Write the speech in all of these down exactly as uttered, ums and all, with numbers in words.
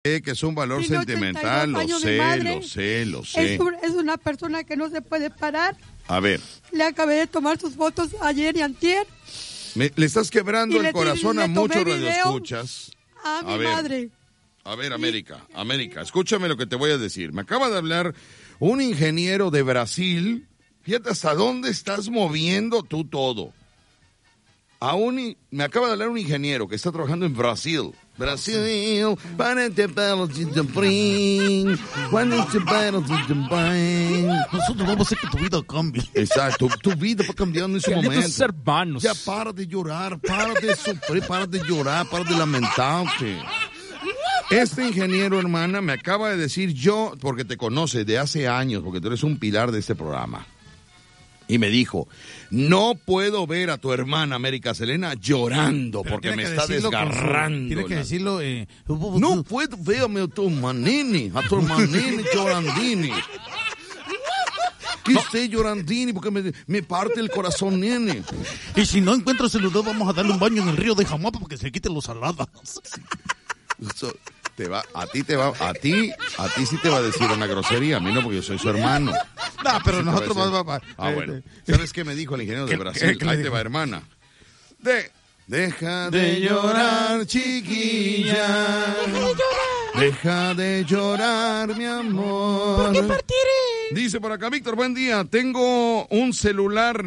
que es un valor Tiene sentimental, lo años sé, de madre. lo sé, lo sé. Es, un, es una persona que no se puede parar. A ver. Le acabé de tomar sus fotos ayer y antier. Me, le estás quebrando Y el le- corazón le a tomé muchos video radioescuchas. A mi ver, madre. A ver, América, América, escúchame lo que te voy a decir. Me acaba de hablar un ingeniero de Brasil. Fíjate hasta dónde estás moviendo tú todo. A un, me acaba de hablar un ingeniero que está trabajando en Brasil. Brasil, nosotros vamos a hacer que tu vida cambie. Exacto, tu, tu vida va cambiando en ese momento. Hermanos. Ya para de llorar, para de sufrir, para de llorar, para de lamentarte. Este ingeniero, hermana, me acaba de decir yo, porque te conoce de hace años, porque tú eres un pilar de este programa. Y me dijo, no puedo ver a tu hermana América Selena llorando Pero porque me que está desgarrando. Tiene que decirlo. Eh, no puedo ver a tu hermanini, a tu hermanini llorandini. ¿Qué sé llorandini? Porque me, me parte el corazón, nene. Y si no encuentro celular, vamos a darle un baño en el río de Jamapa para que se quite los saladas. Eso, te va, a ti te va, a ti, a ti sí te va a decir una grosería, a mí no, porque yo soy su hermano. No, pero Sí nosotros va vamos a... Ah, bueno. ¿Sabes qué me dijo el ingeniero de Brasil? Ahí te va, hermana. De, deja de llorar, chiquilla. Deja de llorar, mi amor. ¿Por qué partiré? Dice por acá, Víctor, buen día. Tengo un celular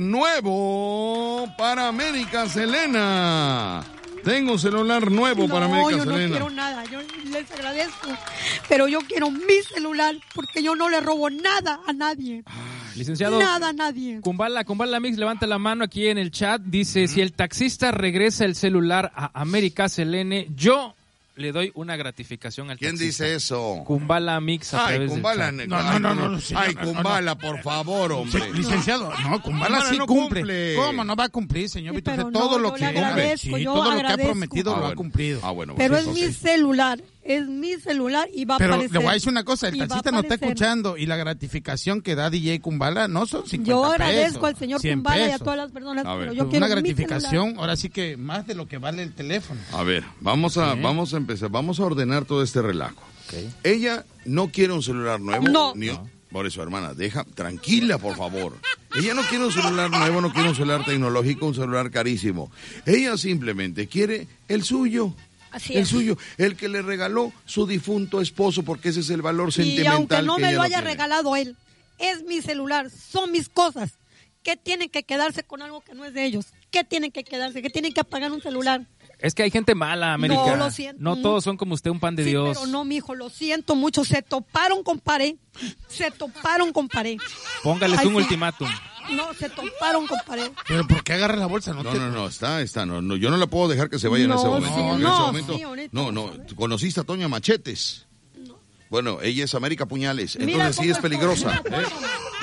nuevo para América Selena. Tengo un celular nuevo no, para América yo Selena. No quiero nada, yo les agradezco, pero yo quiero mi celular porque yo no le robo nada a nadie. Licenciado, nada a nadie. Kumbala, Kumbala Mix levanta la mano aquí en el chat, dice, uh-huh. si el taxista regresa el celular a América Selene, yo le doy una gratificación al ¿Quién taxista. dice eso? Kumbala Mix a Ay, través Kumbala, del chat. no, no, no, no, no, señor, Ay, Kumbala, no, no. por favor, hombre. Sí, licenciado, no, Kumbala sí no cumple. cumple. ¿Cómo no va a cumplir, señor Sí, Víctor? pero todo no, lo yo que le agradezco, sí, yo todo lo que agradezco. ha prometido ah, lo bueno. ha cumplido. Ah, bueno, pero pues, es okay. mi celular, es mi celular y va a Pero aparecer. le voy a decir una cosa, el y taxista no está escuchando y la gratificación que da D J Kumbala no son cincuenta Yo agradezco pesos, al señor cien Kumbala y a pesos. todas las personas, A ver. pero yo quiero una mi gratificación, celular. ahora sí que más de lo que vale el teléfono. A ver, vamos a, ¿Sí? vamos a empezar, vamos a ordenar todo este relajo. Okay. Ella no quiere un celular nuevo. No. Ni, no. Por eso, hermana, deja, tranquila, por favor. Ella no quiere un celular nuevo, no quiere un celular tecnológico, un celular carísimo. Ella simplemente quiere el suyo. Así el es. suyo, el que le regaló su difunto esposo, porque ese es el valor Y sentimental aunque no que me ella lo haya tiene. regalado él, es mi celular, son mis cosas. ¿Qué tienen que quedarse con algo que no es de ellos? ¿Qué tienen que quedarse? ¿Qué tienen que apagar un celular? Es que hay gente mala, América. No, lo siento. No todos son como usted, un pan de sí, Dios. pero no, mijo, lo siento mucho. Se toparon con pared. Se toparon con pared. Póngales Ay, un sí. ultimátum. No, se toparon con pared. Pero ¿por qué agarra la bolsa? No, No, te... no, no, está, está, no, no, yo no la puedo dejar que se vaya No, en ese momento. sí, porque en no, ese momento, sí, ahorita no, no, vamos a ver. ¿conociste a Toña Machetes? No. Bueno, ella es América Puñales, entonces Mira sí cómo es peligrosa. estoy. ¿eh?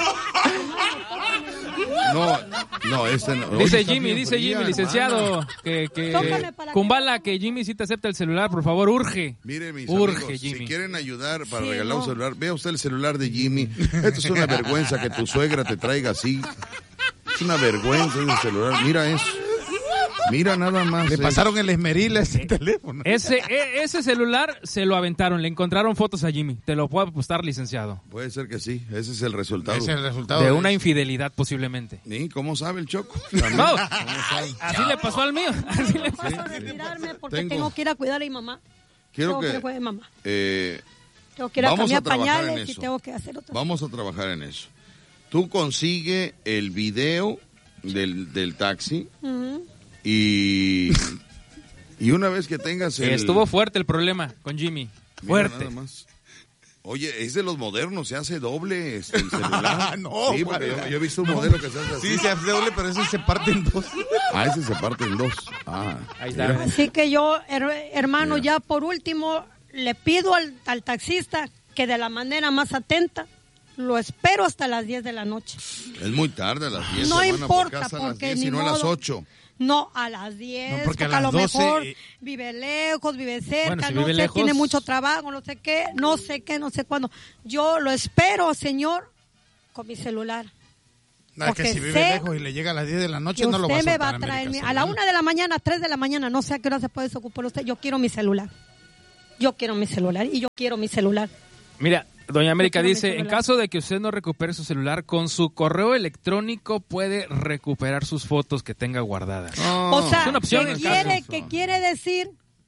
No, no, este no. Dice Oye, está Jimmy, bien dice fría, Jimmy, licenciado, hermana. que, que Tócame para que- Kumbala, que Jimmy sí te acepta el celular, por favor, urge. Mire, mis Urge, amigos, Jimmy. si quieren ayudar para Sí, regalar no. un celular, vea usted el celular de Jimmy. Esto es una vergüenza que tu suegra te traiga así. Es una vergüenza ese celular. Mira eso. Mira nada más. Le eso. pasaron el esmeril a ese teléfono. Ese, e- ese celular se lo aventaron, le encontraron fotos a Jimmy. Te lo puedo apostar, licenciado. Puede ser que sí, ese es el resultado. Ese es el resultado. De una infidelidad, posiblemente. ¿Y cómo sabe el Choco? No, así le pasó al mío. Así le pasó. Voy a retirarme porque Tengo- tengo que ir a cuidar a mi mamá. Quiero tengo que... que ir a cuidar a mi mamá. eh, Tengo que ir a vamos a cambiar trabajar en pañales y eso. tengo que hacer otra. Vamos a trabajar en eso. Tú consigue el video del, del taxi Ujú. y, y una vez que tengas el... Estuvo fuerte el problema con Jimmy. Mira, Fuerte. nada más. Oye, es de los modernos, se hace doble este, el celular. No, sí, porque vale. yo, yo he visto un modelo que se hace así. Sí, se hace doble, pero ese se parte en dos. Ah, ese se parte en dos. Ah, Ahí está. mira. Así que yo, her- hermano, Mira. ya por último, le pido al, al taxista que de la manera más atenta lo espero hasta las diez de la noche. Es muy tarde a las diez. No hermana, importa, porque hasta las porque diez, ni sino a las modo. ocho. No, a las diez, No, porque, porque a a lo las doce, mejor eh, vive lejos, vive cerca, Bueno, si no vive sé, lejos. tiene mucho trabajo, no sé qué, no sé qué, no sé cuándo. Yo lo espero, señor, con mi celular. No, es que Porque si vive sé lejos y le llega a las diez de la noche, Que no lo va a usted me soltar va a traer, América mi- a la Selena. una de la mañana, tres de la mañana, no sé a qué hora se puede desocupar usted, yo quiero mi celular. Yo quiero mi celular y yo quiero mi celular. Mira, doña América Yo quiero mi dice, en celular. caso de que usted no recupere su celular, con su correo electrónico puede recuperar sus fotos que tenga guardadas. Oh, O sea, es una opción ¿qué en quiere, caso. ¿qué quiere decir?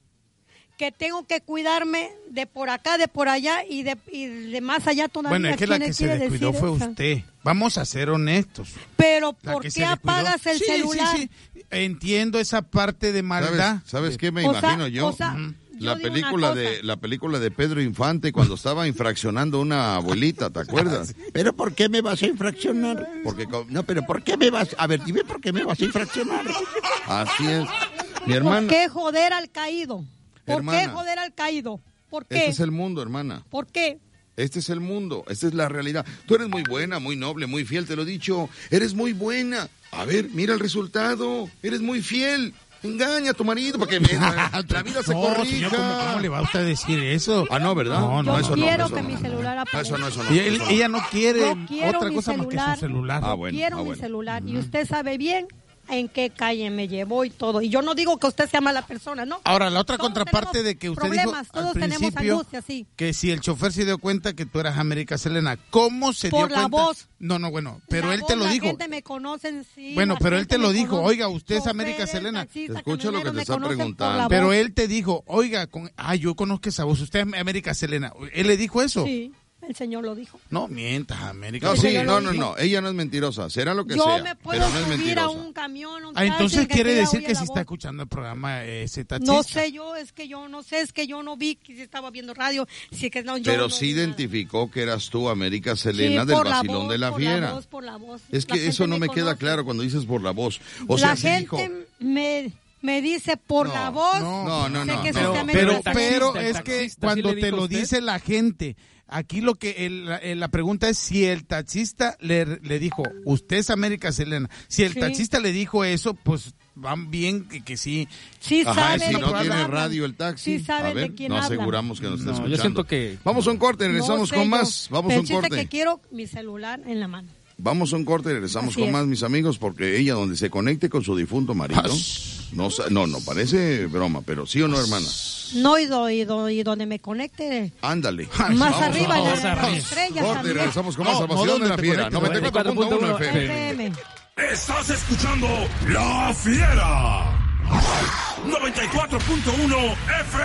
Que tengo que cuidarme de por acá, de por allá y de, y de más allá todavía. Bueno, es que la ¿Quién que se quiere descuidó decir fue eso? usted. Vamos a ser honestos. Pero La ¿por que qué se descuidó. apagas el Sí, celular? Sí, sí. Entiendo esa parte de maldad. ¿Sabes, ¿Sabes qué me O sea, imagino yo? o sea, Ujú. yo La digo una película cosa. de la película de Pedro Infante cuando estaba infraccionando una abuelita, ¿te acuerdas? Pero ¿por qué me vas a infraccionar? Porque co- No, pero ¿por qué me vas? A ver, dime por qué me vas a infraccionar. así es. Mi ¿Por hermana, qué joder al caído? ¿Por Hermana. qué joder al caído? ¿Por qué? este es el mundo, hermana. ¿Por qué? Este es el mundo, esta es la realidad. Tú eres muy buena, muy noble, muy fiel, te lo he dicho. Eres muy buena. A ver, mira el resultado. Eres muy fiel. Engaña a tu marido para que me- la vida se No, corrija. señor, ¿cómo, cómo le va a usted a decir eso? Ah, no, ¿verdad? No, no, Yo eso no, quiero eso que no. mi celular No, apague. eso no, eso no. Ella, eso no. ella no quiere Yo quiero otra mi cosa más celular. que su celular. Ah, bueno, quiero ah, mi bueno. celular y usted sabe bien en qué calle me llevó y todo. Y yo no digo que usted sea mala persona, ¿no? Ahora, la otra Todos contraparte tenemos de que usted problemas, dijo todos al tenemos principio angustia, sí. que si el chofer se dio cuenta que tú eras América Selena, ¿cómo se Por dio la cuenta? voz. No, no, bueno, pero La él te voz, lo dijo. La gente me conoce, sí. Bueno, la pero él gente te lo me dijo, conoce. oiga, usted es Choferes, América Selena. taxistas, Escucha lo que camioneros te me está conocen por preguntando. la Pero voz. él te dijo, oiga, con, ah, yo conozco esa voz, usted es América Selena. ¿Él le dijo eso? Sí, el señor lo dijo. No, mientas, América. No, Eso sí, yo no, lo no, dije. no. Ella no es mentirosa. Será lo que Yo sea. me puedo pero no es subir mentirosa. a un camión, un Ah, entonces taxi, que quiere ella decir oye que la sí está voz. escuchando el programa ese taxista. No sé yo, es que yo no sé, es que yo no vi que si estaba viendo radio, si es que no, yo Pero no sí vi nada. identificó que eras tú, América Sí, Selena, del por la vacilón voz, de la por fiera. La voz, por la voz. Es La que eso gente no me queda conoce. claro cuando dices por la voz. O sea, la sí gente dijo. me, me dice por No, la voz. no, no, sé no, que no. se Pero, llama pero, América Selena. pero el es taxista, que ¿sí cuando le te dijo lo usted? dice la gente, aquí lo que el- la, la pregunta es si el taxista le, le dijo, usted es América Selena. Si el Sí. taxista le dijo eso, pues van bien que, que sí. Sí Ajá, sabe si de no quién tiene hablan. radio el taxi. Sí sabe a ver, de quién no hablan. aseguramos que nos está No, yo escuchando. siento que- Vamos a un corte, regresamos No sé con yo, más. Vamos pero a el un chiste corte. que quiero mi celular en la mano. Vamos a un corte y regresamos Así con es. más, mis amigos, porque ella donde se conecte con su difunto marido. No, sa- no, no, parece broma, pero sí o no, hermana. No, y, do- y, do- y donde me conecte Ándale. más Vamos, arriba, vamos. en las arriba. estrellas Corte y también. regresamos con más No, Salvación no, de la ¿dónde te Fiera. conectas? noventa y cuatro punto uno F M. F M. Estás escuchando La Fiera. noventa y cuatro punto uno F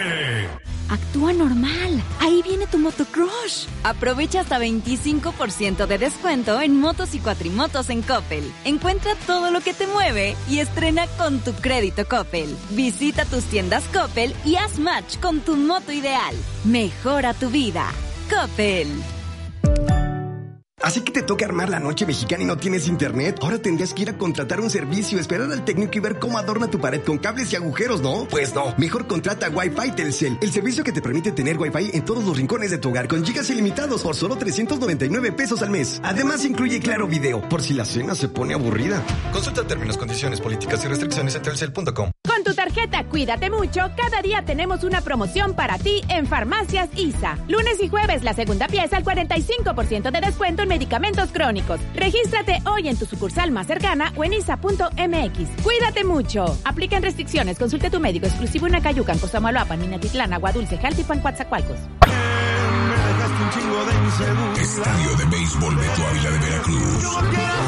M. Actúa normal. Ahí viene tu motocrush. Aprovecha hasta veinticinco por ciento de descuento en motos y cuatrimotos en Coppel. Encuentra todo lo que te mueve y estrena con tu crédito Coppel. Visita tus tiendas Coppel y haz match con tu moto ideal. Mejora tu vida. Coppel. Así que te toca armar la noche mexicana y no tienes internet. Ahora tendrías que ir a contratar un servicio, esperar al técnico y ver cómo adorna tu pared con cables y agujeros, ¿no? Pues no. Mejor contrata Wi-Fi Telcel, el servicio que te permite tener Wi-Fi en todos los rincones de tu hogar con gigas ilimitados por solo trescientos noventa y nueve pesos al mes. Además incluye Claro Video, por si la cena se pone aburrida. Consulta términos, condiciones, políticas y restricciones en telcel punto com. Con tu tarjeta Cuídate Mucho, cada día tenemos una promoción para ti en Farmacias I S A. Lunes y jueves, la segunda pieza al cuarenta y cinco por ciento de descuento en medicamentos crónicos. Regístrate hoy en tu sucursal más cercana o en isa punto m x. Cuídate mucho. Aplican restricciones. Consulte tu médico exclusivo en Acayucan, Cosamaloapan, Minatitlán, Agua Dulce, Jaltipan, Coatzacoalcos. Estadio de Béisbol Beto Ávila de Veracruz.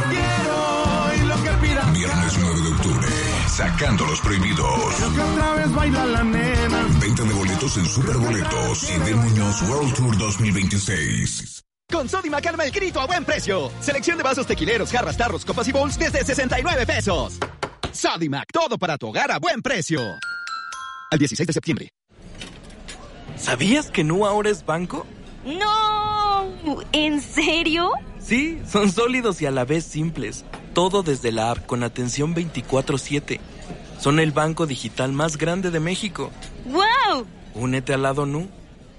Viernes nueve de octubre. Sacando los prohibidos. Venta de boletos en Superboletos y de Muñoz World Tour dos mil veintiséis. Con Sodimac arma el grito a buen precio. Selección de vasos tequileros, jarras, tarros, copas y bowls desde sesenta y nueve pesos. Sodimac, todo para tu hogar a buen precio. Al dieciséis de septiembre. ¿Sabías que Nu ahora es banco? No, ¿en serio? Sí, son sólidos y a la vez simples. Todo desde la app con atención veinticuatro siete. Son el banco digital más grande de México. ¡Wow! Únete al lado Nu.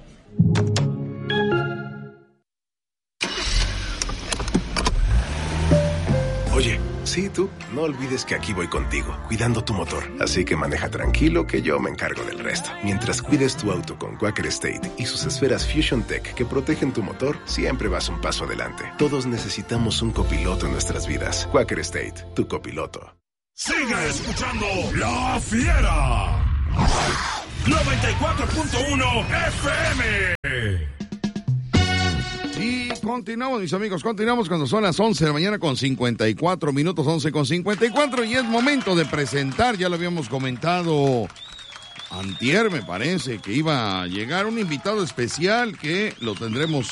Oye, sí, tú, no olvides que aquí voy contigo, cuidando tu motor. Así que maneja tranquilo que yo me encargo del resto. Mientras cuides tu auto con Quaker State y sus esferas Fusion Tech que protegen tu motor, siempre vas un paso adelante. Todos necesitamos un copiloto en nuestras vidas. Quaker State, tu copiloto. Sigue escuchando La Fiera. noventa y cuatro punto uno F M. Y continuamos, mis amigos, continuamos cuando son las once de la mañana con cincuenta y cuatro minutos, once con cincuenta y cuatro, y es momento de presentar, ya lo habíamos comentado antier, me parece, que iba a llegar un invitado especial que lo tendremos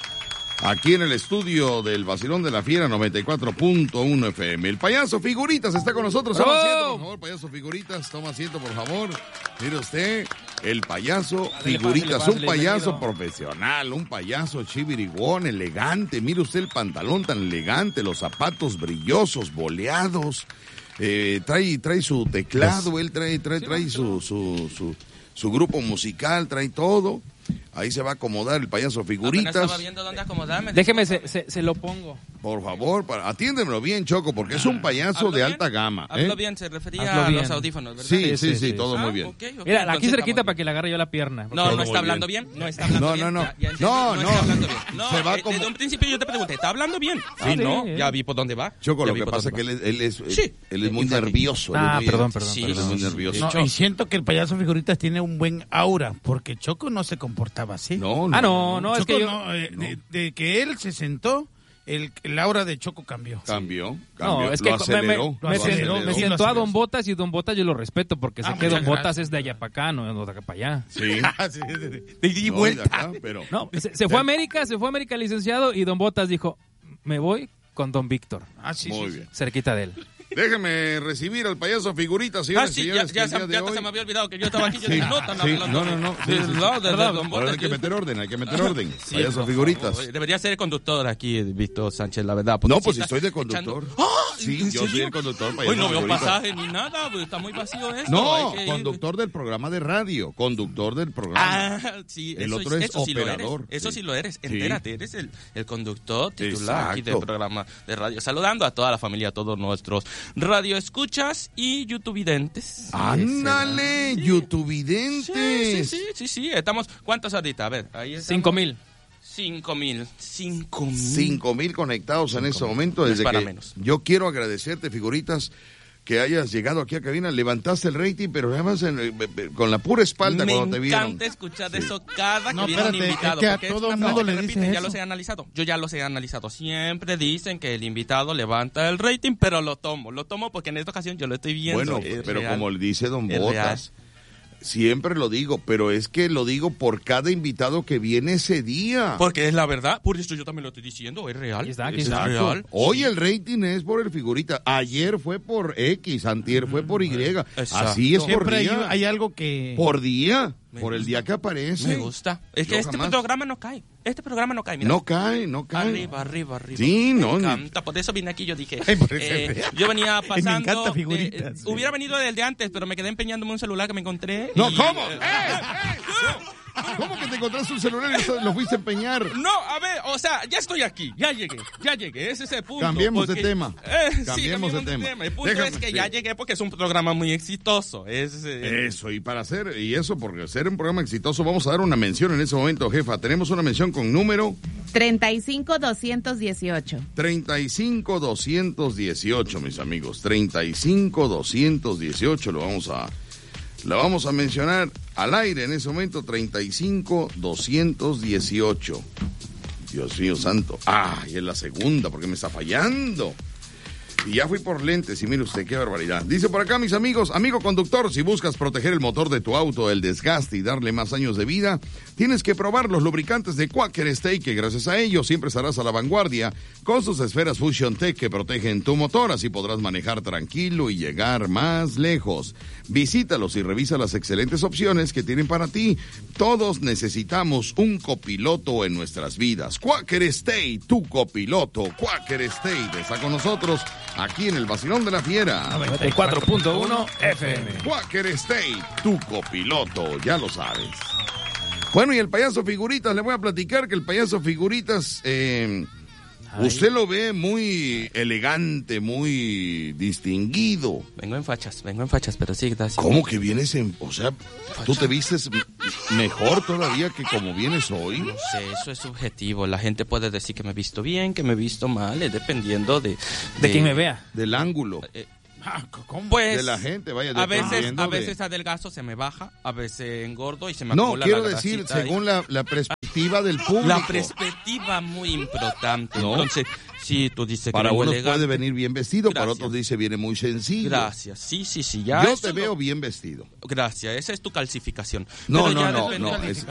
aquí en el estudio del Vacilón de la Fiera noventa y cuatro punto uno F M. El payaso Figuritas está con nosotros. Toma asiento, por favor, payaso Figuritas, toma asiento, por favor. Mire usted, el payaso Figuritas, un payaso profesional, un payaso chiviriguón, elegante. Mire usted el pantalón tan elegante, los zapatos brillosos, boleados. Eh, trae, trae su teclado, él trae, trae, trae su, su, su, su grupo musical, trae todo. Ahí se va a acomodar el payaso Figuritas. No, estaba viendo dónde acomodarme. Déjeme, se, se, se lo pongo. Por favor, para, atiéndemelo bien, Choco, porque es un payaso ¿Hablo de bien? alta gama. ¿eh? Hablo bien, se refería Hazlo a bien. los audífonos, ¿verdad? Sí, sí, sí, sí, sí. todo Ah, muy bien. okay, okay. Mira, aquí Entonces, cerquita estamos para que le agarre yo la pierna. No, Todo no muy está hablando bien. bien. No está hablando No, bien. no, no. Ya- ya entendí, No, no. no. está hablando bien. No, Se va eh, como- desde un principio yo te pregunté, ¿está hablando bien? Sí, sí, no, eh. ya vi por dónde va. Choco, Ya lo vi que por pasa es que dónde él, es- él es, Sí. él es muy Exacto. nervioso. él es Ah, muy- perdón, perdón, Sí, él es perdón. muy nervioso. No, Choco. y siento que el payaso Figuritas tiene un buen aura, porque Choco no se comportaba así. No, no. Ah, no, no, es Choco que yo... no, eh, De, de que él se sentó, el, el aura de Choco cambió. Cambió, cambió. No, es que lo me, aceleró. me, lo me, sen- aceleró. me Sí, lo sentó a aceleró. Don Botas y Don Botas yo lo respeto porque sé Ah, que Don muchas Botas gracias. es de allá para acá, no es de acá para allá. Sí. Ah, sí, sí, sí. De ida y No, vuelta. de acá, pero... No, se, se fue a América, se fue a América licenciado y Don Botas dijo, me voy con Don Víctor, Ah, sí, Muy sí, bien. cerquita de él. Déjeme recibir al payaso Figuritas, Ah, señores sí, y ya, señores, ya, que el se, día de ya hoy- se me había olvidado que yo estaba aquí. Yo Sí, dije, no, están sí, hablando no, no, no. Sí, del sí, sí. lado de- de Perdón, Don ahora Botas. hay que meter orden, hay que meter orden. Sí, Payaso por Figuritas. favor. Debería ser el conductor aquí, Víctor Sánchez, la verdad. porque No, sí pues si está estoy de echando- conductor. ¡Ah! Sí, ¿En yo soy serio? el conductor, payaso Hoy no veo Figuritas. pasaje ni nada, pues está muy vacío esto. No, hay que ir- conductor del programa de radio, conductor del programa. Ah, sí, El eso, otro es eso sí lo operador, eres. Eso sí. sí lo eres. Sí. Entérate, eres el, el conductor titular aquí del Exacto. programa de radio. Saludando a toda la familia, a todos nuestros radioescuchas y youtubevidentes. ¡Ándale! Sí. ¡Youtubevidentes! Sí, sí, sí, sí. Estamos, ¿cuántos ahorita? A ver, ahí estamos. Cinco mil. Cinco mil. Cinco mil. Cinco mil conectados en este momento. No es Desde para que menos. yo quiero agradecerte, Figuritas, que hayas llegado aquí a cabina. Levantaste el rating, pero además en- eh, eh, con la pura espalda Me cuando te vieron. encanta escuchar de eso cada que No, viene un espérate, invitado. es que a porque es todo una mundo frase le que dices repiten, Ya eso. los he analizado. Yo ya los he analizado. Siempre dicen que el invitado levanta el rating, pero lo tomo. Lo tomo porque en esta ocasión yo lo estoy viendo. Bueno, Es pero real. como le dice Don Es Botas, siempre lo digo, pero es que lo digo por cada invitado que viene ese día. Porque es la verdad. Por eso yo también lo estoy diciendo. Es real. Aquí está, aquí es está. real. Hoy el rating es por el Figurita. Ayer fue por X, antier fue por Y. Exacto. Así es por Siempre hay, día. hay algo que... Por día. Me Por el gusta. día que aparece. Me gusta. Es que Yo este jamás- programa no cae. Este programa no cae. Mira. No cae, no cae. Arriba, arriba, arriba. Sí, no. Me encanta. Por eso vine aquí. Yo dije. Ay, por eso. eh, yo venía Me pasando. encanta de- figuritas, eh, sí. Hubiera venido desde antes, pero me quedé empeñándome un celular que me encontré. No, y- ¿cómo? eh, ¿Cómo que te encontraste un celular y lo- lo fuiste a empeñar? No, a ver, o sea, ya estoy aquí, ya llegué, ya llegué, ese es el punto. Cambiemos de porque- tema. Eh, sí, Cambiemos de tema. El punto Déjame- es que sí. ya llegué porque es un programa muy exitoso. Es, eh, Eso, y para hacer, y eso, porque ser un programa exitoso, vamos a dar una mención en ese momento, jefa. Tenemos una mención con número treinta y cinco doscientos dieciocho. treinta y cinco doscientos dieciocho, mis amigos. treinta y cinco doscientos dieciocho, lo vamos a, lo vamos a mencionar al aire en ese momento. treinta y cinco doscientos dieciocho. Dios mío santo. Ah, y es la segunda, porque me está fallando. Y ya fui por lentes y mire usted qué barbaridad. Dice por acá, mis amigos, amigo conductor, si buscas proteger el motor de tu auto del desgaste y darle más años de vida, tienes que probar los lubricantes de Quaker State, que gracias a ellos siempre estarás a la vanguardia con sus esferas Fusion Tech que protegen tu motor, así podrás manejar tranquilo y llegar más lejos. Visítalos y revisa las excelentes opciones que tienen para ti. Todos necesitamos un copiloto en nuestras vidas. Quaker State, tu copiloto. Quaker State está con nosotros aquí en el Vacilón de la Fiera. noventa y cuatro punto uno F M. Quaker State, tu copiloto, ya lo sabes. Bueno, y el payaso Figuritas, le voy a platicar que el payaso Figuritas, eh, usted lo ve muy elegante, muy distinguido. Vengo en fachas, vengo en fachas, pero sí, gracias. ¿Cómo que vienes en, o sea, tú te vistes m- mejor todavía que como vienes hoy? No sé, eso es subjetivo. La gente puede decir que me he visto bien, que me he visto mal, es dependiendo de... De quien me vea. Del ángulo. Eh, ¿Cómo? Pues, de la gente, vaya, a veces, dependiendo a de- veces adelgazo, se me baja, a veces engordo y se me No, acumula quiero la decir, grasita según ahí. la, la perspectiva del público. La perspectiva muy importante. ¿No? Entonces, sí, tú dices Para que vengo unos elegante. puede venir bien vestido, para Gracias. otros dice viene muy sencillo. Gracias, sí, sí, sí. Ya Yo eso te lo- veo bien vestido. Gracias, esa es tu calcificación. No, Pero no, ya no, depende- no, es-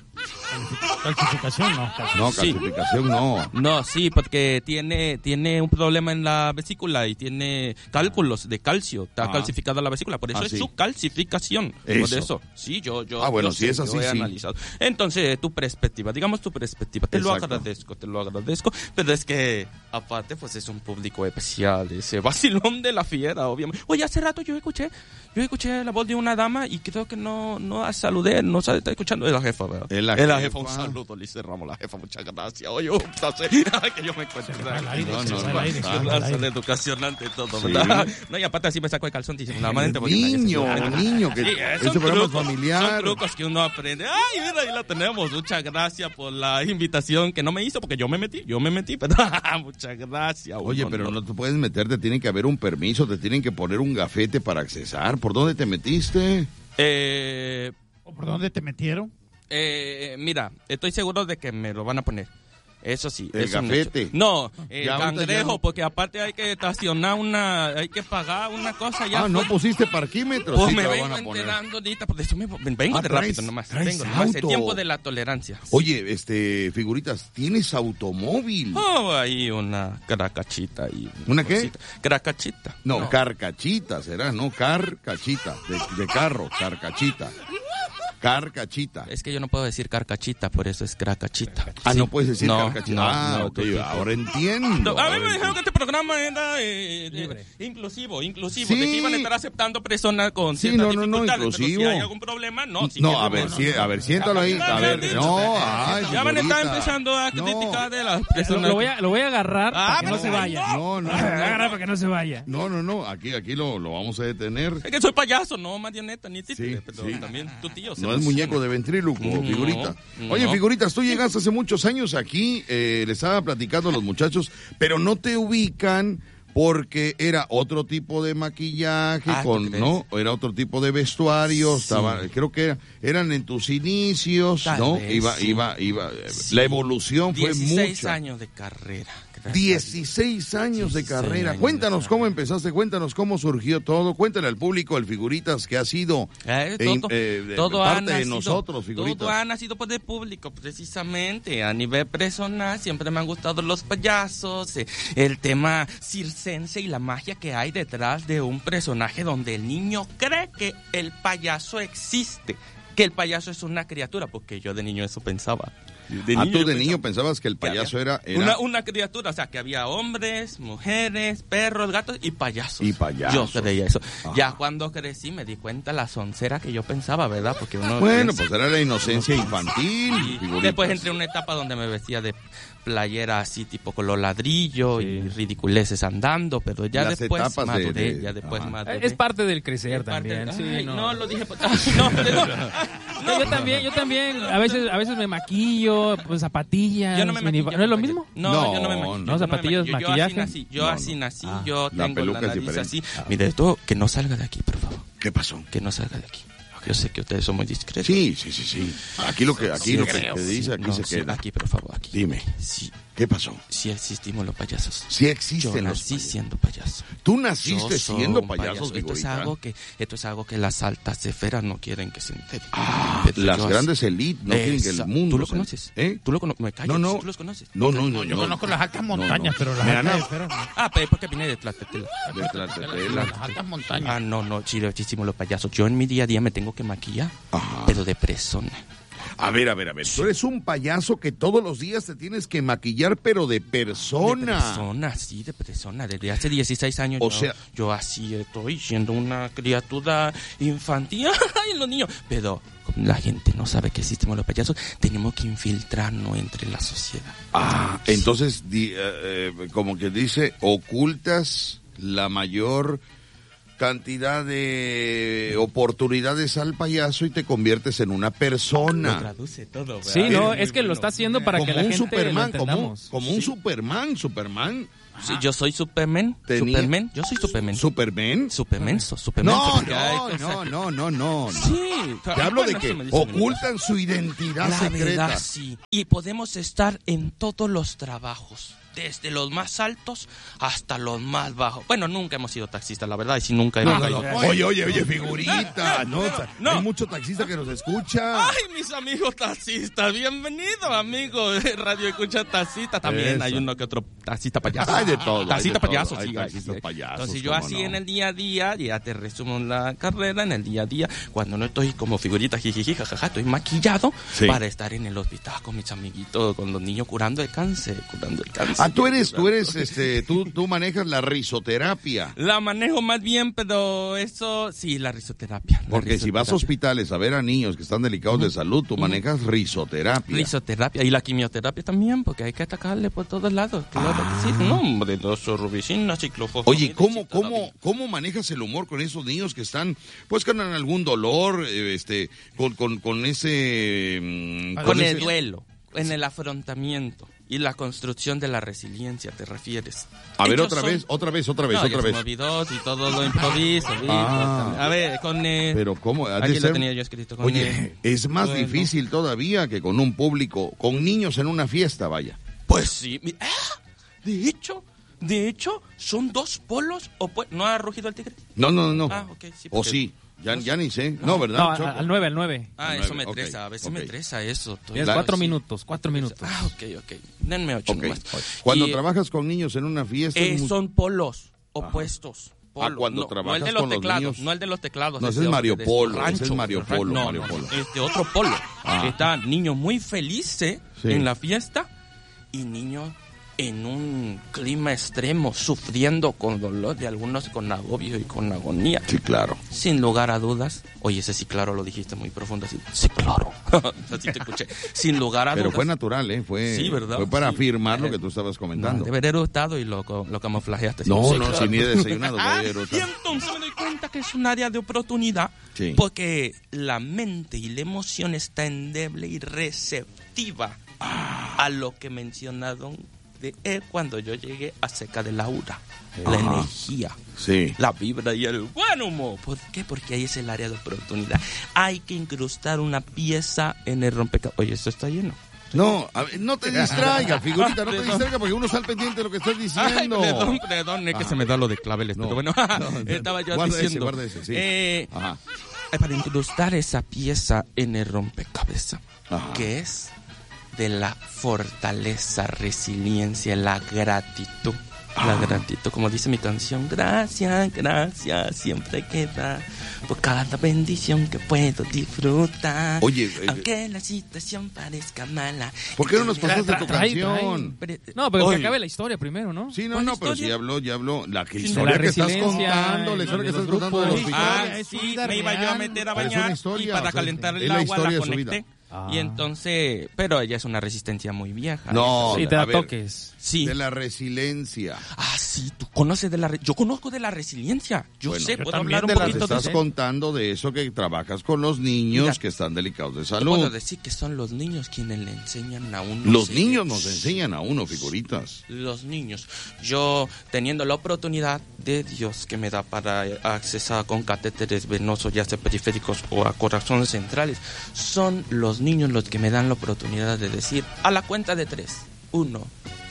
Calcificación no. No, Sí. calcificación no. No, sí, porque tiene, tiene un problema en la vesícula y tiene cálculos de calcio. Está Ah. calcificada la vesícula, por eso Ah, es sí. su calcificación. Por Eso. eso, sí, yo, yo, Ah, bueno, yo si sé, es así, yo he sí. analizado. Entonces, tu perspectiva, digamos tu perspectiva, te lo Exacto. agradezco, te lo agradezco, pero es que, aparte, pues es un público especial, ese vacilón de la fiera, obviamente. Oye, hace rato yo escuché, yo escuché la voz de una dama y creo que no, no saludé, no se está escuchando, es la jefa, ¿verdad? Es la Es la jefa. jefa, un saludo, Lice Ramos, la jefa, muchas gracias. Oye, un placer que yo me encuentro. No, no, no, Gracias, la educación ante todo, Sí. ¿verdad? No, y aparte así me saco el calzón, disimulamente. porque nadie se Niño, sorprende. niño, que Sí, eh, este son programa es trucos, familiar. Son trucos que uno aprende. Ay, mira, ahí la tenemos. Muchas gracias por la invitación que no me hizo, porque yo me metí, yo me metí, pero muchas gracias. Oye, Un pero honor. no te puedes meterte, tiene que haber un permiso, te tienen que poner un gafete para accesar. ¿Por dónde te metiste? Eh, ¿Por dónde te metieron? eh, mira, estoy seguro de que me lo van a poner. Eso sí. El es un gafete. hecho. No, el Ya ahorita cangrejo, ya no- porque aparte hay que estacionar una, hay que pagar una cosa ya. Ah, no fue. pusiste parquímetro. Pues sí me te lo vengo van a poner. enterando ahorita, por eso me vengo Ah, de traes- rápido nomás. traes Vengo nomás. El auto. tiempo de la tolerancia. Oye, este, figuritas, ¿tienes automóvil? Oh, ahí una caracachita y ¿Una qué? Caracachita. No, carcachita será, no, carcachita, de, de carro, carcachita. Carcachita. Es que yo no puedo decir carcachita, por eso es caracachita. Ah, Sí. no puedes decir No, carcachita. no, ah, no, ok, tú- tú- ahora entiendo. No, a mí ahora me dijeron entiendo. que este programa era eh, eh, inclusivo, inclusivo, Sí. de que iban a estar aceptando personas con Sí, ciertas no, no, no, dificultades, pero si inclusivo. hay algún problema, no. Si No, quieren, a ver, no, sí, no. a ver, siéntalo ahí. A ver, no, ay, Ya van a estar figurita. empezando a criticar de las Lo, personas. lo voy a, lo voy a agarrar Ah, para que no pero se vaya. No, no, Lo voy a agarrar no. para que no se vaya. No, no, no, aquí, aquí lo, lo vamos a detener. Es que soy payaso, no marioneta ni títere, Sí, pero sí. también tu tío. se No es emociona. muñeco de ventríloco, No, figurita. Oye, no. figuritas, tú llegaste hace muchos años aquí, eh, le estaba platicando a los muchachos, pero no te ubican porque era otro tipo de maquillaje, Ah, ¿tú con, crees? ¿no? Era otro tipo de vestuario, Sí. estaba, creo que era- eran en tus inicios, Tal ¿no? vez, iba, sí. iba, iba, eh, Sí. la evolución fue dieciséis mucha. años de carrera. gracias. dieciséis años de dieciséis carrera. años Cuéntanos de cómo empezaste, cuéntanos cómo surgió todo, cuéntale al público, al figuritas, que ha sido Eh, eh, todo, eh, de- todo ha parte de nacido, nosotros, figuritas. todo ha nacido por el público, precisamente. A nivel personal, siempre me han gustado los payasos, eh, el tema circense y la magia que hay detrás de un personaje donde el niño cree que el payaso existe, que el payaso es una criatura, porque yo de niño eso pensaba. De ah, niño tú yo de pensaba niño pensabas que el que había payaso era, era Una, una criatura, o sea, que había hombres, mujeres, perros, gatos y payasos. Y payasos. Yo creía eso. Ajá. Ya cuando crecí me di cuenta la soncera que yo pensaba, ¿verdad? Porque uno Bueno, piensa- pues era la inocencia infantil, y figuritas. después entré en una etapa donde me vestía de playera así tipo color ladrillo y ridiculeces andando, pero ya Las después etapas de- maduré, de- ya después ajá. maduré. Es parte del crecer Es parte también. de- sí, Ay, no. no, lo dije por- no, no, No, yo también, yo también. A veces, a veces me maquillo, pues zapatillas. Yo no me mini- maquillo, ¿No es lo no me mismo? No, No, yo no me maquillo. no. No, zapatillas, yo no me maquillo. maquillaje. Yo así nací, yo No, así no. nací, Ah, yo la tengo peluca la es nariz diferente. así. Ah. Mire, esto que no salga de aquí, por favor. ¿Qué pasó? Que no salga de aquí. Yo sé que ustedes son muy discretos. Sí, sí, sí, sí. Aquí lo que, aquí Sí, lo que creo. te dice, aquí No, se sí, queda. aquí, por favor, aquí. Dime, Sí, ¿qué pasó? sí existimos los payasos. Sí Yo existen los nací payasos. siendo payaso. Tú Yo naciste soy siendo un payasos, payaso. Esto es figurita. algo que esto es algo que las altas esferas no quieren que se entere. Ah, Pero las yo grandes así- élites no quieren que el Esa- mundo ¿Tú lo se- conoces? ¿Eh? ¿Tú lo conoces? Me callo, No, no. ¿tú los conoces? No, no, no. Yo no. conozco las altas No, no. montañas, pero las Mira, altas no. esferas no. Ah, pero es porque vine de Tlaxcala. De Tlaxcala. Las altas montañas. Ah, no, no, sí, muchísimo los payasos. Yo en mi día a día me tengo que maquillar, Ajá. pero de persona. A ver, a ver, a ver. Tú eres un payaso que todos los días te tienes que maquillar, pero de De persona. persona, sí, de persona. Desde hace dieciséis años O yo, sea- yo así estoy siendo una criatura infantil. Ay, los niños. Pero como la gente no sabe que existimos los payasos, tenemos que infiltrarnos entre la sociedad. Ah, entonces, di- eh, eh, como que dice, ocultas la mayor cantidad de oportunidades al payaso y te conviertes en una persona. Lo traduce todo, ¿verdad? Sí, no, Eres es muy que lo bueno. está haciendo para Como que la un gente Superman, lo como, entendamos. como un Sí. Superman, Superman. Sí, yo soy Superman. Tenía- Superman. Yo soy Superman. ¿Superman? Superman, so- Superman. No, porque hay no, cosas no, que- no, no, no. Sí. Te hablo de Bueno, que eso me dicen en ocultan su identidad La secreta. verdad, sí. Y podemos estar en todos los trabajos, desde los más altos hasta los más bajos. Bueno, nunca hemos sido taxistas, la verdad, y si nunca hemos No, no, ido. no. Oye, oye, oye, figurita. No, No. Hay mucho taxista que nos escucha. Ay, mis amigos taxistas, bienvenido, amigos de Radio Escucha Taxista. También Eso. hay uno que otro taxista payaso. Hay de todo, Taxista hay de payaso, todo, hay sí. taxistas sí. payasos, Entonces yo cómo así no. en el día a día, ya te resumo la carrera, en el día a día, cuando no estoy como figurita, jijiji, jajaja, estoy maquillado Sí. para estar en el hospital con mis amiguitos, con los niños curando el cáncer, curando el cáncer. Ah, tú eres, tú eres, este, tú, tú manejas la risoterapia. La manejo más bien, pero eso, sí, la risoterapia. la Porque si vas a risoterapia. hospitales a ver a niños que están delicados de salud, tú manejas risoterapia. Risoterapia y la quimioterapia también, porque hay que atacarle por todos lados. Claro que sí. No, hombre, doxorubicina, ciclofosfamida. Oye, ¿cómo, cómo, ¿cómo manejas el humor con esos niños que están, pues, con algún dolor, eh, este, con, con, con ese... mm, Con el ese- duelo, en el afrontamiento y la construcción de la resiliencia, ¿te refieres? A ver, Ellos otra son- vez, otra vez, otra vez, No, ya otra se vez. me olvidó, y todo lo improviso. ¿viste? Ah. A ver, con... Eh, Pero ¿cómo? Ha de aquí lo ser- tenía yo escrito. Con, Oye, eh, es más bueno. difícil todavía que con un público, con niños en una fiesta, vaya. Pues sí. mi- ah, de hecho, de hecho, son dos polos opuestos. ¿No ha rugido el tigre? No, no, no. Ah, ok, sí, O porque- sí, ya, ya ni sé. No, ¿verdad? No, Choco? a- al nueve, al nueve. Ah, Al eso nueve, me ok, estresa, a veces me ok. estresa eso. Estoy- Es La- cuatro sí. minutos, cuatro minutos. Ah, ok, ok. Denme ocho Ok. nomás. Cuando Y, eh, trabajas con niños en una fiesta... eh, es muy- son polos opuestos. Ah, Polo. cuando no, trabajas no el de con los los teclados, niños. no el de los teclados. No, ese de- es Mario de- Polo, rancho, ese es Mario del rancho. Polo, No, Mario no, Polo. este otro polo. Ah. Están niños muy felices Sí. en la fiesta y niños en un clima extremo, sufriendo con dolor, de algunos con agobio y con agonía. Sí, claro. Sin lugar a dudas. Oye, ese sí, claro, lo dijiste muy profundo. Así, sí, claro. Así te escuché. Sin lugar a Pero dudas. fue natural, ¿eh? Fue, Sí, ¿verdad? fue para Sí. afirmar lo Eh, que tú estabas No, comentando. de haber eructado y lo, lo camuflajeaste. No, Sí, no, claro. si ni he desayunado, voy a Ah, eructar. y entonces me doy cuenta que es un área de oportunidad Sí. porque la mente y la emoción está endeble y receptiva a lo que mencionaron de él cuando yo llegué acerca de la aura, la Ajá. energía, Sí. la vibra y el buen humor. ¿Por qué? Porque ahí es el área de oportunidad. Hay que incrustar una pieza en el rompecabezas. Oye, esto está lleno. No, a ver, no te distraiga, figurita, no te distraiga porque uno está al pendiente de lo que estás Ay, diciendo. perdón, perdón, es que Ajá. se me da lo de claveles, No, pero bueno, no, estaba yo guarda ese, diciendo. guarda ese, sí. eh, Ajá. para incrustar esa pieza en el rompecabezas, Ajá. que es de la fortaleza, resiliencia, la gratitud. La gratitud, como dice mi canción, gracias, gracias, siempre queda por cada bendición que puedo disfrutar. Oye, eh, aunque la situación parezca mala. ¿Por qué no nos pasaste Tra- tu trae, canción? trae. No, pero que Oye. acabe la historia primero, ¿no? Sí, no, ¿Cuál no, pero historia? sí habló, ya habló. La que Sí, historia la que estás resiliencia, contando, la y historia que de estás los contando del grupos. hospital. Ah, es sí, vida me iba yo a real. meter a Pero es una bañar historia, y para o sea, calentar es el la agua historia la de su conecté. vida. Ah. Y entonces, pero ella es una resistencia muy vieja. No, Sí, te a da ver, toques. Sí. de la resiliencia. Ah, sí, tú conoces de la... re- Yo conozco de la resiliencia. Yo Bueno, sé, yo puedo también hablar un de la poquito de Estás eso. contando de eso que trabajas con los niños Mira, que están delicados de Te puedo salud. decir que son los niños quienes le enseñan a uno. Los ser- niños nos enseñan a uno figuritas. Los niños. Yo, teniendo la oportunidad de Dios que me da para accesar con catéteres venosos, ya sea periféricos o a corazones centrales, son los niños los que me dan la oportunidad de decir, a la cuenta de tres, uno,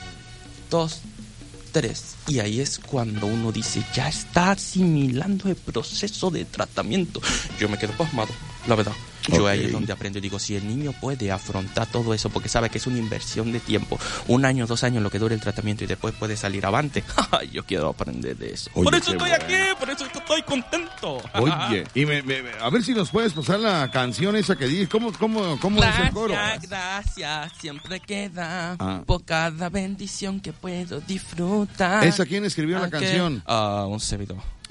dos, tres. Y ahí es cuando uno dice, ya está asimilando el proceso de tratamiento. Yo me quedo pasmado, la verdad. Yo Ok. ahí es donde aprendo y digo, si el niño puede afrontar todo eso, porque sabe que es una inversión de tiempo, un año, dos años lo que dure el tratamiento y después puede salir avante, yo quiero aprender de eso. Oye, por eso qué estoy bueno. aquí, por eso estoy contento. Oye, y me, me- a ver si nos puedes pasar la canción esa que dices. ¿Cómo, cómo, cómo es el coro? Gracias, gracias, siempre queda Ah. por cada bendición que puedo disfrutar. ¿Esa quién escribió la Aunque- canción? Ah, un servidor.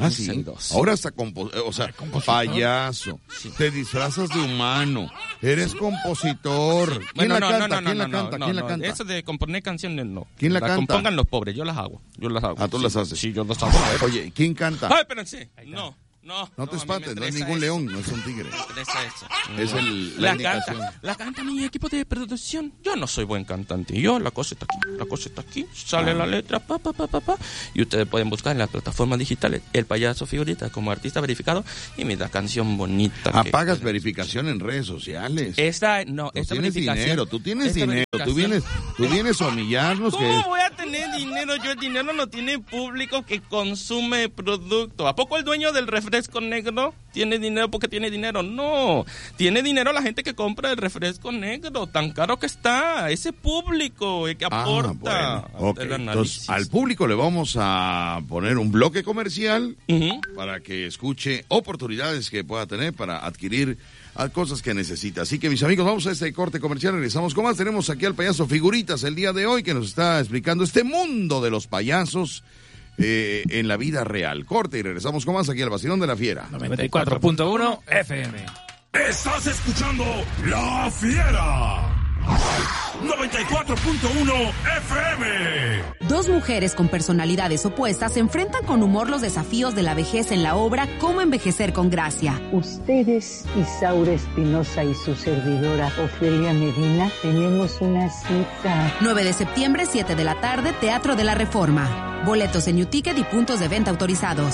Ah, sí. Ahora hasta compo o sea, payaso. Sí. Te disfrazas de humano. Eres compositor. Sí. ¿Quién Bueno, la no, canta? no, no, ¿Quién no, la no, canta? no, ¿Quién no, la canta? Eso de componer canciones, no. ¿Quién la, la canta? compongan los pobres, yo las hago. Yo las hago. Ah, tú sí. las haces. Sí, yo las hago. Oye, ¿quién canta? Ay, espérense. No. No, no te no, espantes, no es ningún eso. león, no es un tigre. Me eso. Es no. el, la, la canta, la canta mi equipo de producción. Yo no soy buen cantante. Yo, la cosa está aquí, la cosa está aquí. Sale ah. la letra, pa, pa, pa, pa, pa. Y ustedes pueden buscar en las plataformas digitales El Payaso Figurita como artista verificado y mi da canción bonita. Apagas que, verificación en redes sociales. Esta, no, tú esta tienes dinero, tú tienes dinero. Tú vienes, tú vienes a humillarnos. ¿Cómo que... voy a tener dinero? Yo el dinero lo tiene público que consume producto. ¿A poco el dueño del refresco negro tiene dinero porque tiene dinero? No, tiene dinero la gente que compra el refresco negro, tan caro que está, ese público el que aporta. Ah, bueno. Okay. Entonces, al público le vamos a poner un bloque comercial uh-huh. para que escuche oportunidades que pueda tener para adquirir cosas que necesita. Así que, mis amigos, vamos a este corte comercial, regresamos con más. Tenemos aquí al payaso Figuritas el día de hoy que nos está explicando este mundo de los payasos Eh, en la vida real. Corte y regresamos con más aquí al Vacilón de la Fiera. noventa y cuatro punto uno F M. Estás escuchando La Fiera. noventa y cuatro punto uno F M. Dos mujeres con personalidades opuestas se enfrentan con humor los desafíos de la vejez en la obra Cómo envejecer con gracia. Ustedes, Isaura Espinosa y su servidora Ofelia Medina, tenemos una cita. nueve de septiembre, siete de la tarde, Teatro de la Reforma. Boletos en UTicket y puntos de venta autorizados.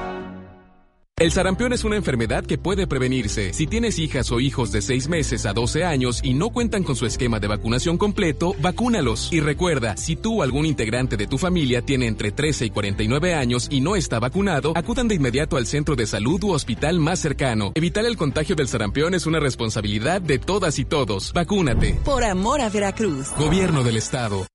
El sarampión es una enfermedad que puede prevenirse. Si tienes hijas o hijos de seis meses a doce años y no cuentan con su esquema de vacunación completo, vacúnalos. Y recuerda, si tú o algún integrante de tu familia tiene entre trece y cuarenta y nueve años y no está vacunado, acudan de inmediato al centro de salud u hospital más cercano. Evitar el contagio del sarampión es una responsabilidad de todas y todos. Vacúnate. Por amor a Veracruz. Gobierno del Estado.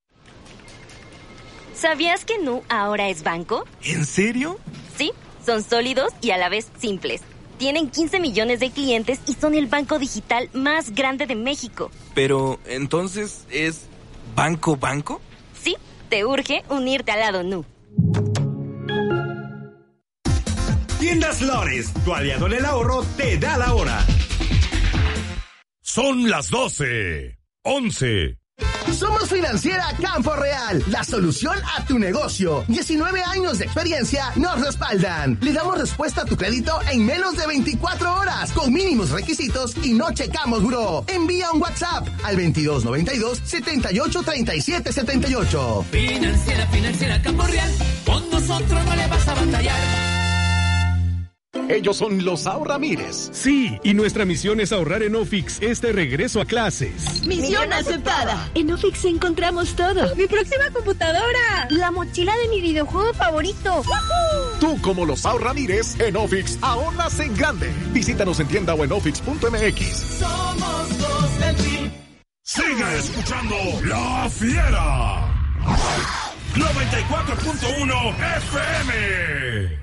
¿Sabías que Nu ahora es banco? ¿En serio? Sí, son sólidos y a la vez simples. Tienen quince millones de clientes y son el banco digital más grande de México. Pero, ¿entonces es banco banco? Sí, te urge unirte al lado Nu. Tiendas Lores, tu aliado en el ahorro, te da la hora. Son las doce, once. Somos Financiera Campo Real, la solución a tu negocio. diecinueve años de experiencia nos respaldan. Le damos respuesta a tu crédito en menos de veinticuatro horas, con mínimos requisitos y no checamos buró. Envía un WhatsApp al veintidós noventa y dos, setenta y ocho, treinta y siete setenta y ocho. Financiera, Financiera Campo Real, con nosotros no le vas a batallar. Ellos son los Ahorramires. Sí, y nuestra misión es ahorrar en Ofix este regreso a clases. Misión aceptada. En Ofix encontramos todo. Mi próxima computadora. La mochila de mi videojuego favorito. ¡Woohoo! Tú, como los Ahorramires, en Ofix ahorras en grande. Visítanos en tienda o en ofix punto m x. Somos dos del team. Sigue escuchando La Fiera. noventa y cuatro punto uno F M.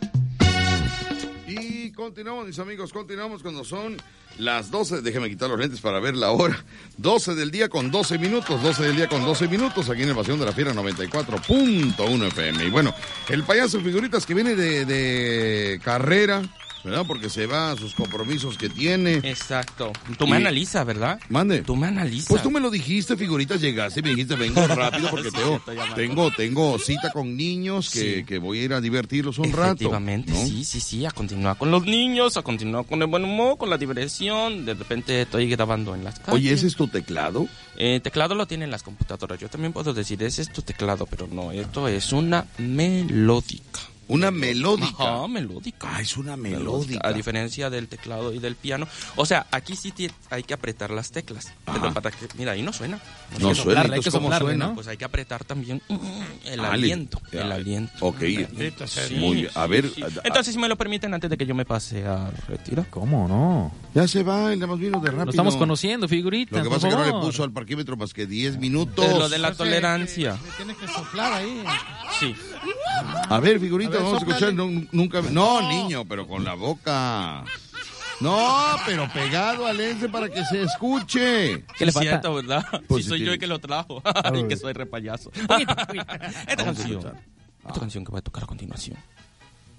Y continuamos, mis amigos, continuamos cuando son las doce. Déjeme quitar los lentes para ver la hora. doce del día con doce minutos. doce del día con doce minutos. Aquí en el Vacilón de la Fiera noventa y cuatro punto uno F M. Y bueno, el payaso Figuritas que viene de, de carrera, ¿verdad? Porque se va a sus compromisos que tiene. Exacto. Tú me y... analizas, ¿verdad? Mande. Tú me analizas. Pues tú me lo dijiste, Figuritas, llegaste y me dijiste, vengo rápido porque sí, tengo, tengo, tengo cita con niños que, sí. que voy a ir a divertirlos un rato. Efectivamente, ¿no? sí, sí, sí, a continuar con los niños, a continuar con el buen humor, con la diversión. De repente estoy grabando en las calles. Oye, ¿ese es tu teclado? Eh, teclado lo tienen las computadoras. Yo también puedo decir, ese es tu teclado, pero no, esto es una melódica. Una melódica. Ajá, melódica. Ah, es una melódica. A diferencia del teclado y del piano. O sea, aquí sí te, hay que apretar las teclas. Pero para que, mira, ahí no suena. No, no suena. Hay que ¿Cómo suena? ¿no? Pues hay que apretar también el ah, aliento. El ah, aliento. Ok. Sí, muy bien. A ver. Sí, sí. Entonces, si me lo permiten, antes de que yo me pase a retirar. ¿Cómo no? Ya se va, el más vino de rápido. Lo estamos conociendo, Figuritas. Lo que pasa es que no le puso al parquímetro más que diez minutos. Es lo de la tolerancia. Le tienes que soplar ahí. Sí. A ver, Figurita, vamos a escuchar. No, nunca. No, no, niño, pero con la boca. No, pero pegado al lente para que se escuche. ¿Qué le falta? Cierto, ¿verdad? Pues sí, soy sí, yo el que lo trajo. Y que soy repayaso. Esta canción, esta canción que voy a tocar a continuación,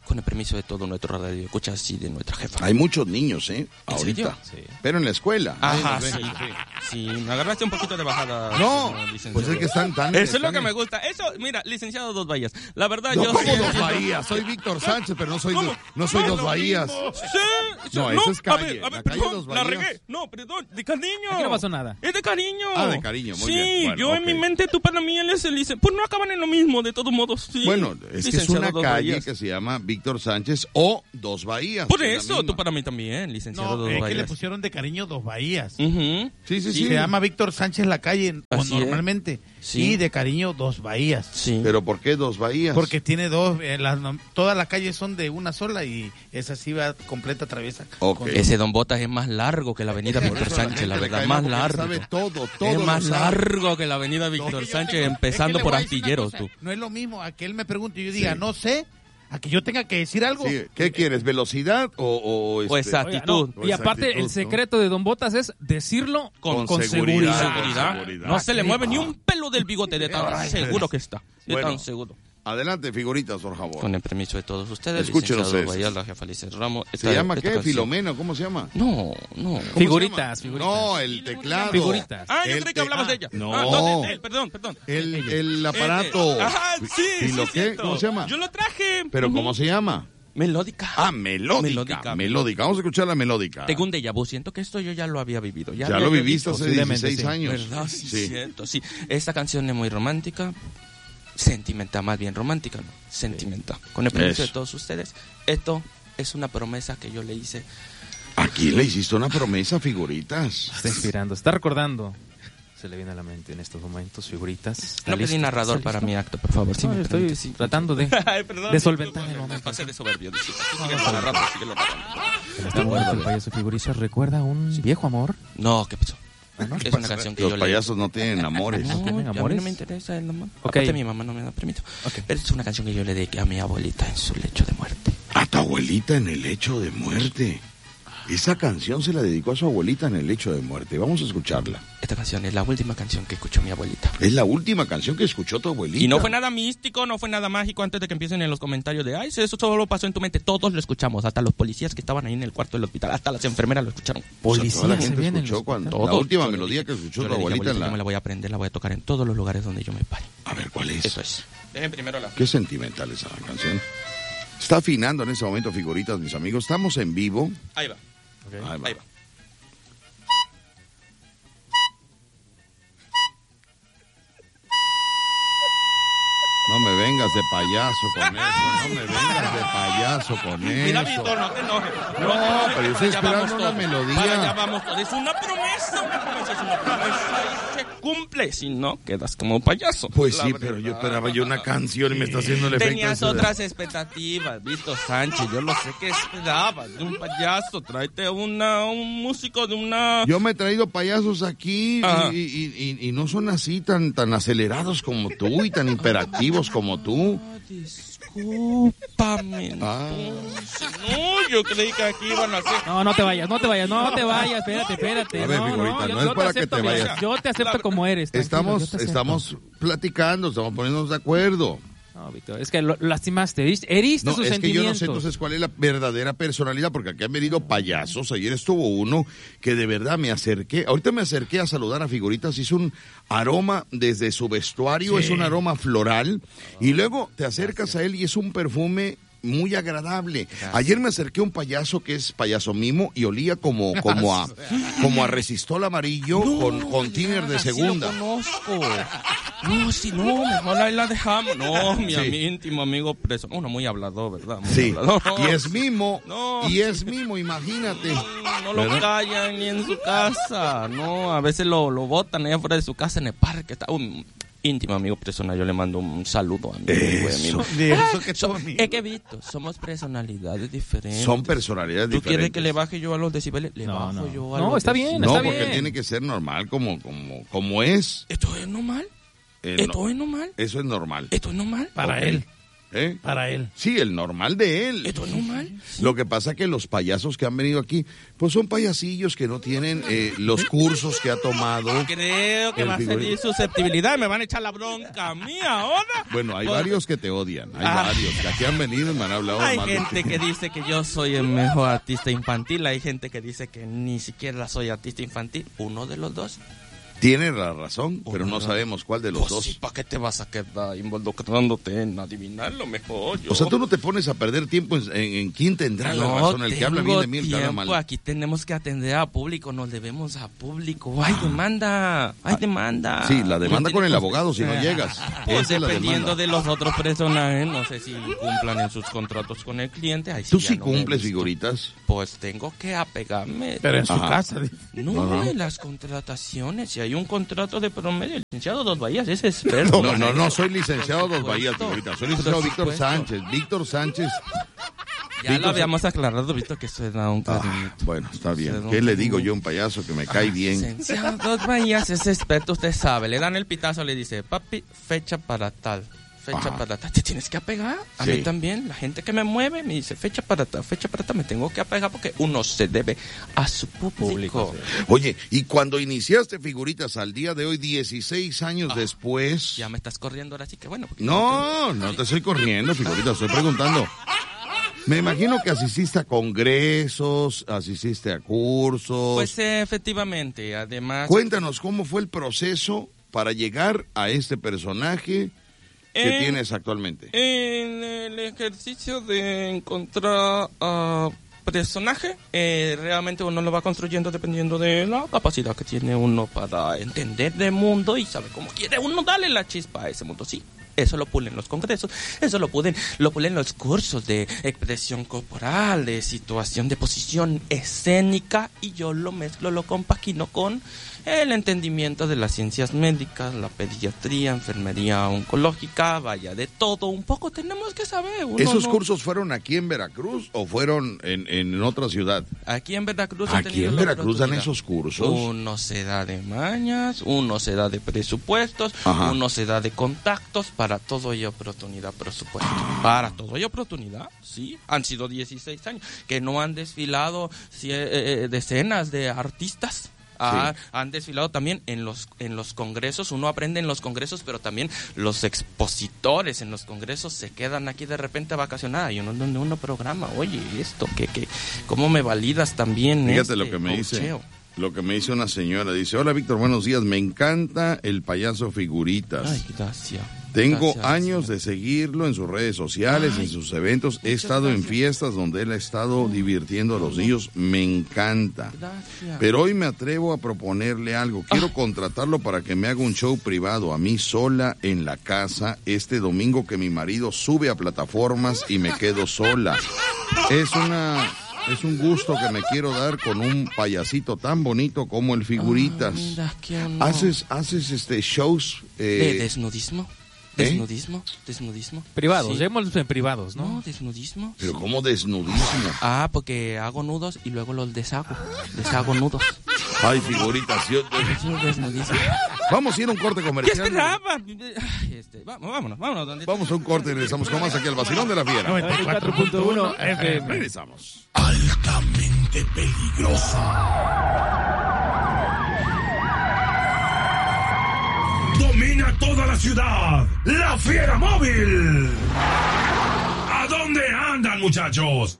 Con el permiso de todo nuestro radio escuchas y de nuestra jefa. Hay muchos niños, ¿eh? ¿En Ahorita. serio? Sí. Pero en la escuela. Ajá, Ay, sí, no, sí. Sí, me agarraste un poquito de bajada. No, señor licenciado. pues es que están tan... Eso están es lo que en- me gusta. Eso, mira, licenciado Dos Bahías. La verdad, No, yo... ¿cómo sí Dos entiendo- Bahías? Soy Víctor Sánchez, pero no soy, ¿Cómo? do- no soy No, Dos lo Bahías. mismo. Sí, sí, No, eso es calle. A ver, a ver, La calle perdón, Dos la Bahías. regué. No, perdón, de cariño. Aquí no pasó nada. Es de cariño. Ah, de cariño, muy sí, bien. Bueno, yo ok. en mi mente, tú para mí, él es el licenciado. Pues no acaban en lo mismo, de todos modos. Sí. Bueno, es que es Licenciado una Dos calle Bahías. que se llama Víctor Sánchez o Dos Bahías. Por es la eso, misma. tú para mí también, licenciado No, Dos es que Bahías. le pusieron de cariño Dos Bahías. Ujú. Sí, sí, Y sí. se llama Víctor Sánchez la calle, o Así es. normalmente. Sí. Y de cariño Dos Bahías. Sí. Pero ¿por qué Dos Bahías? Porque tiene dos, eh, las, no- todas las calles son de una sola y esa sí va completa traviesa. Ok. Con- Ese Don Botas es más largo que la avenida Víctor Sánchez, la Le verdad, cae más mal porque largo. Sabe todo, todo Es lo más sabe. largo que la avenida Víctor Sánchez, empezando Es que le por voy a decir una Astilleros, cosa, tú. No es lo mismo a que él me pregunte y yo diga, Sí. no sé, a que yo tenga que decir algo. Sí, ¿qué quieres? ¿Velocidad o, o, este, O exactitud. Oiga, no, y aparte, actitud, el ¿no? secreto de Don Botas es decirlo con, con seguridad. Seguridad. seguridad. No se le mueve ni un pelo del bigote de tan Ay, seguro que está. De Bueno. tan seguro. Adelante, figuritas, por favor. Con el permiso de todos ustedes, Escúchenos licenciado esto. Bahía, la jefa Lices Ramos. ¿Se esta- llama esta qué? canción- ¿Filomena? ¿Cómo se llama? No, no. ¿Cómo se Figuritas, llama? figuritas. No, el teclado. Figuritas. Ah, yo El creí que te- hablabas ah, de ella. no. Ah, entonces, él, perdón, perdón. El, el aparato. Eh, eh, Ajá, sí, ¿Y sí, lo es qué? cierto. ¿Cómo se llama? Yo lo traje. ¿Pero Ujú. cómo se llama? Melódica. Ah, melódica. Melódica. Melódica. Vamos a escuchar la melódica. Tengo un déjà vu. Siento que esto yo ya lo había vivido. Ya, Ya lo lo había viviste visto. hace posiblemente, dieciséis sí. años. ¿Verdad? Sí, Sí. cierto, sí. Esta canción es muy romántica. Sentimental, más bien romántica, ¿no? Sentimental. Con el permiso Eso. de todos ustedes, esto es una promesa que yo le hice. ¿A quién le hiciste una promesa, figuritas? Está inspirando, está recordando. Se le viene a la mente en estos momentos, figuritas. ¿Está No pedí listo? narrador ¿Está para listo? mi acto, por favor. Si No, me estoy permite, sí. tratando de, Ay, perdón, de solventar disculpa, el me momento. pasé de soberbio, disculpa. Sí, No, síguelo no, narrando, no. síguelo narrando. En este momento, el payaso figuritas recuerda un viejo amor. No, ¿qué pasó? ¿no? Es una canción que Los yo le... payasos no tienen amores. No, tienen a mí amores? no me interesa el amor. Ok. Aparte mi mamá no me da permiso. Pero es una canción que yo le dediqué a mi abuelita en su lecho de muerte. A tu abuelita en el lecho de muerte. Esa canción se la dedicó a su abuelita en el lecho de muerte. Vamos a escucharla. Esta canción es la última canción que escuchó mi abuelita. Es la última canción que escuchó tu abuelita. Y no fue nada místico, no fue nada mágico antes de que empiecen en los comentarios de, ay, eso solo pasó en tu mente. Todos lo escuchamos, hasta los policías que estaban ahí en el cuarto del hospital, hasta las enfermeras lo escucharon. O sea, toda la se gente viene en escuchó los cuando, Todos. la última Yo le melodía dije- que escuchó yo tu le dije, abuelita en Yo me la la... voy a aprender, la voy a tocar en todos los lugares donde yo me pare. A ver, ¿cuál es? Eso es. Dejen primero la... Qué sentimental esa canción. Está afinando en ese momento, figuritas, mis amigos. Estamos en vivo. Ahí va. Ahí va. Ahí va. No me vengas de payaso con eso. No me vengas de payaso con Mira, eso. Víctor, no te enojes. No, pero yo estoy Para allá esperando vamos una todos. melodía. Para allá vamos todos. Es una promesa, una promesa, es una promesa y se cumple. Si no, quedas como payaso. Pues La sí, verdad. pero yo esperaba yo una canción y me está haciendo el efecto. Tenías ese de- otras expectativas, Víctor Sánchez. Yo lo sé que esperabas de un payaso. Tráete una, un músico de una... Yo me he traído payasos aquí Ajá. y, y- y- y no son así tan, tan acelerados como tú y tan hiperactivos como tú. Discúlpame. Ah. No, yo creí que aquí iban a hacer... No, no te vayas, no te vayas, no te vayas, espérate, espérate. A ver, no, figurita, yo- no yo es para que acepto, te mira, vayas. Yo te acepto como eres. tranquilo, yo Estamos, te acepto. estamos platicando, estamos poniéndonos de acuerdo. No, Víctor, es que lo lastimaste, heriste, heriste No, sus es que yo no sentimientos. sé entonces cuál es la verdadera personalidad, porque aquí han venido payasos. Ayer estuvo uno que de verdad me acerqué. Ahorita me acerqué a saludar a figuritas. Hizo un aroma desde su vestuario, Sí. es un aroma floral. Y luego te acercas a él y es un perfume muy agradable. Ayer me acerqué a un payaso que es payaso mimo y olía como, como a, como a resistol amarillo con, con tiner de segunda. Sí lo conozco. No, si no, mejor ahí la dejamos. No, mi, Sí. mi íntimo amigo preso. Uno muy hablador, ¿verdad? Muy Sí, hablador. y es mimo, No. y es mimo, imagínate. No lo ¿Verdad? callan ni en su casa. No, a veces lo, lo botan allá fuera de su casa en el parque. Está un íntimo amigo personal. Yo le mando un saludo a mi amigo. Eso. amigo. De eso que So- Tony. es que, Víctor, somos personalidades diferentes. Son personalidades ¿Tú diferentes. quieres que le baje yo a los decibeles? Le No, bajo no. yo a No, los está bien, decibeles. No, está porque bien. tiene que ser normal como, como, como es. ¿Esto es normal? Eh, ¿Esto no, es normal? eso es normal. ¿Esto es normal? Para Ok. él. ¿Eh? Para él. Sí, el normal de él. ¿Es normal? Lo que pasa que los payasos que han venido aquí, pues son payasillos que no tienen eh, los cursos que ha tomado. Creo que el va a figurín. salir susceptibilidad. Me van a echar la bronca a mí ahora. Bueno, hay Pues- varios que te odian. Hay Ah. varios que aquí han venido y me han hablado Hay mal de gente ti. que dice que yo soy el mejor artista infantil. Hay gente que dice que ni siquiera soy artista infantil. Uno de los dos. Tiene la razón, pero no Uno. sabemos cuál de los Pues dos. sí, ¿para qué te vas a quedar involucrándote en adivinarlo mejor? Yo. O sea, tú no te pones a perder tiempo en, en- en quién tendrá la No razón. El que habla bien de mí, el que habla tiempo. mal. Aquí tenemos que atender a público, nos debemos a público. Hay demanda, hay demanda. Sí, la demanda No con el tenemos- abogado si no llegas. Pues Esa es la dependiendo demanda. de los otros personajes, no sé si cumplan en sus contratos con el cliente. Ahí ¿Tú ya sí no me he cumples visto. figuritas? Pues tengo que apegarme. Pero en su Ajá. casa. No, Ajá. en las contrataciones. Si hay un contrato de promedio, el licenciado Dos Bahías es experto. No, no, no, soy licenciado Dos Bahías, figurita. Soy licenciado Por Víctor supuesto. Sánchez. Víctor Sánchez. Ya Víctor lo habíamos aclarado, visto que eso era un cariñito. Ah, bueno, está bien. Perdón, ¿Qué le digo perdón. yo a un payaso que me cae bien? Licenciado Dos Bahías es experto, usted sabe. Le dan el pitazo, le dice, papi, fecha para tal. Fecha Ajá. para tal. Te tienes que apegar. A Sí. mí también. La gente que me mueve me dice, fecha para tal, fecha para tal. Me tengo que apegar porque uno se debe a su público. Oye, y cuando iniciaste figuritas al día de hoy, dieciséis años Ah, después... Ya me estás corriendo ahora, así que bueno. porque No, no te estoy corriendo, figurita, estoy preguntando. Me imagino que asististe a congresos, asististe a cursos. Pues eh, efectivamente, además... Cuéntanos cómo fue el proceso para llegar a este personaje que Eh, tienes actualmente. En el ejercicio de encontrar a personaje, eh, realmente uno lo va construyendo dependiendo de la capacidad que tiene uno para entender del mundo y saber cómo quiere uno darle la chispa a ese mundo. Sí, eso lo pulen los congresos, eso lo pulen, lo pulen los cursos de expresión corporal, de situación, de posición escénica, y yo lo mezclo, lo compagino con el entendimiento de las ciencias médicas, la pediatría, enfermería oncológica, vaya, de todo un poco tenemos que saber. Uno ¿Esos no- cursos fueron aquí en Veracruz o fueron en, en otra ciudad? Aquí en Veracruz he Aquí tenido en la Veracruz dan oportunidad. esos cursos. Uno se da de mañas, uno se da de presupuestos, Ajá. uno se da de contactos, para todo hay oportunidad, presupuesto. Para todo hay oportunidad, sí. Han sido dieciséis años que no han desfilado cie- eh, eh, decenas de artistas. Ah, han desfilado también en los en los congresos. Uno aprende en los congresos, pero también los expositores en los congresos se quedan aquí de repente a vacacionar. Y uno donde uno programa, oye, esto, que que ¿cómo me validas también? Fíjate este lo que me dice, coacheo? lo que me dice una señora. Dice, hola Víctor, buenos días, me encanta el payaso figuritas. Ay, gracias. Tengo Gracias, años de seguirlo en sus redes sociales, Ay, en sus eventos. He estado en fiestas donde él ha estado divirtiendo a los niños. Me encanta. Gracias. Pero hoy me atrevo a proponerle algo. Quiero contratarlo para que me haga un show privado a mí sola en la casa este domingo que mi marido sube a plataformas y me quedo sola. Es una... Es un gusto que me quiero dar con un payasito tan bonito como el Figuritas. Ah, mira, qué honor. Haces, haces este shows ¿De eh, desnudismo? ¿eh? ¿Desnudismo? ¿Desnudismo? Privados, Sí. démoslos en privados, ¿no? No, desnudismo. Pero ¿cómo desnudismo? Ah, porque hago nudos y luego los deshago. Deshago nudos. Ay, Figuritas. Yo- Eso es desnudismo. Vamos a ir a un corte ¿Qué comercial. esperaba? Ay, este, vamos, vámonos, vámonos. ¿dónde Vamos a un corte y regresamos con más aquí al Vacilón de la Fiera. noventa y cuatro punto uno F M. Regresamos. Altamente peligroso. Domina toda la ciudad. La Fiera Móvil. ¿A dónde andan, muchachos?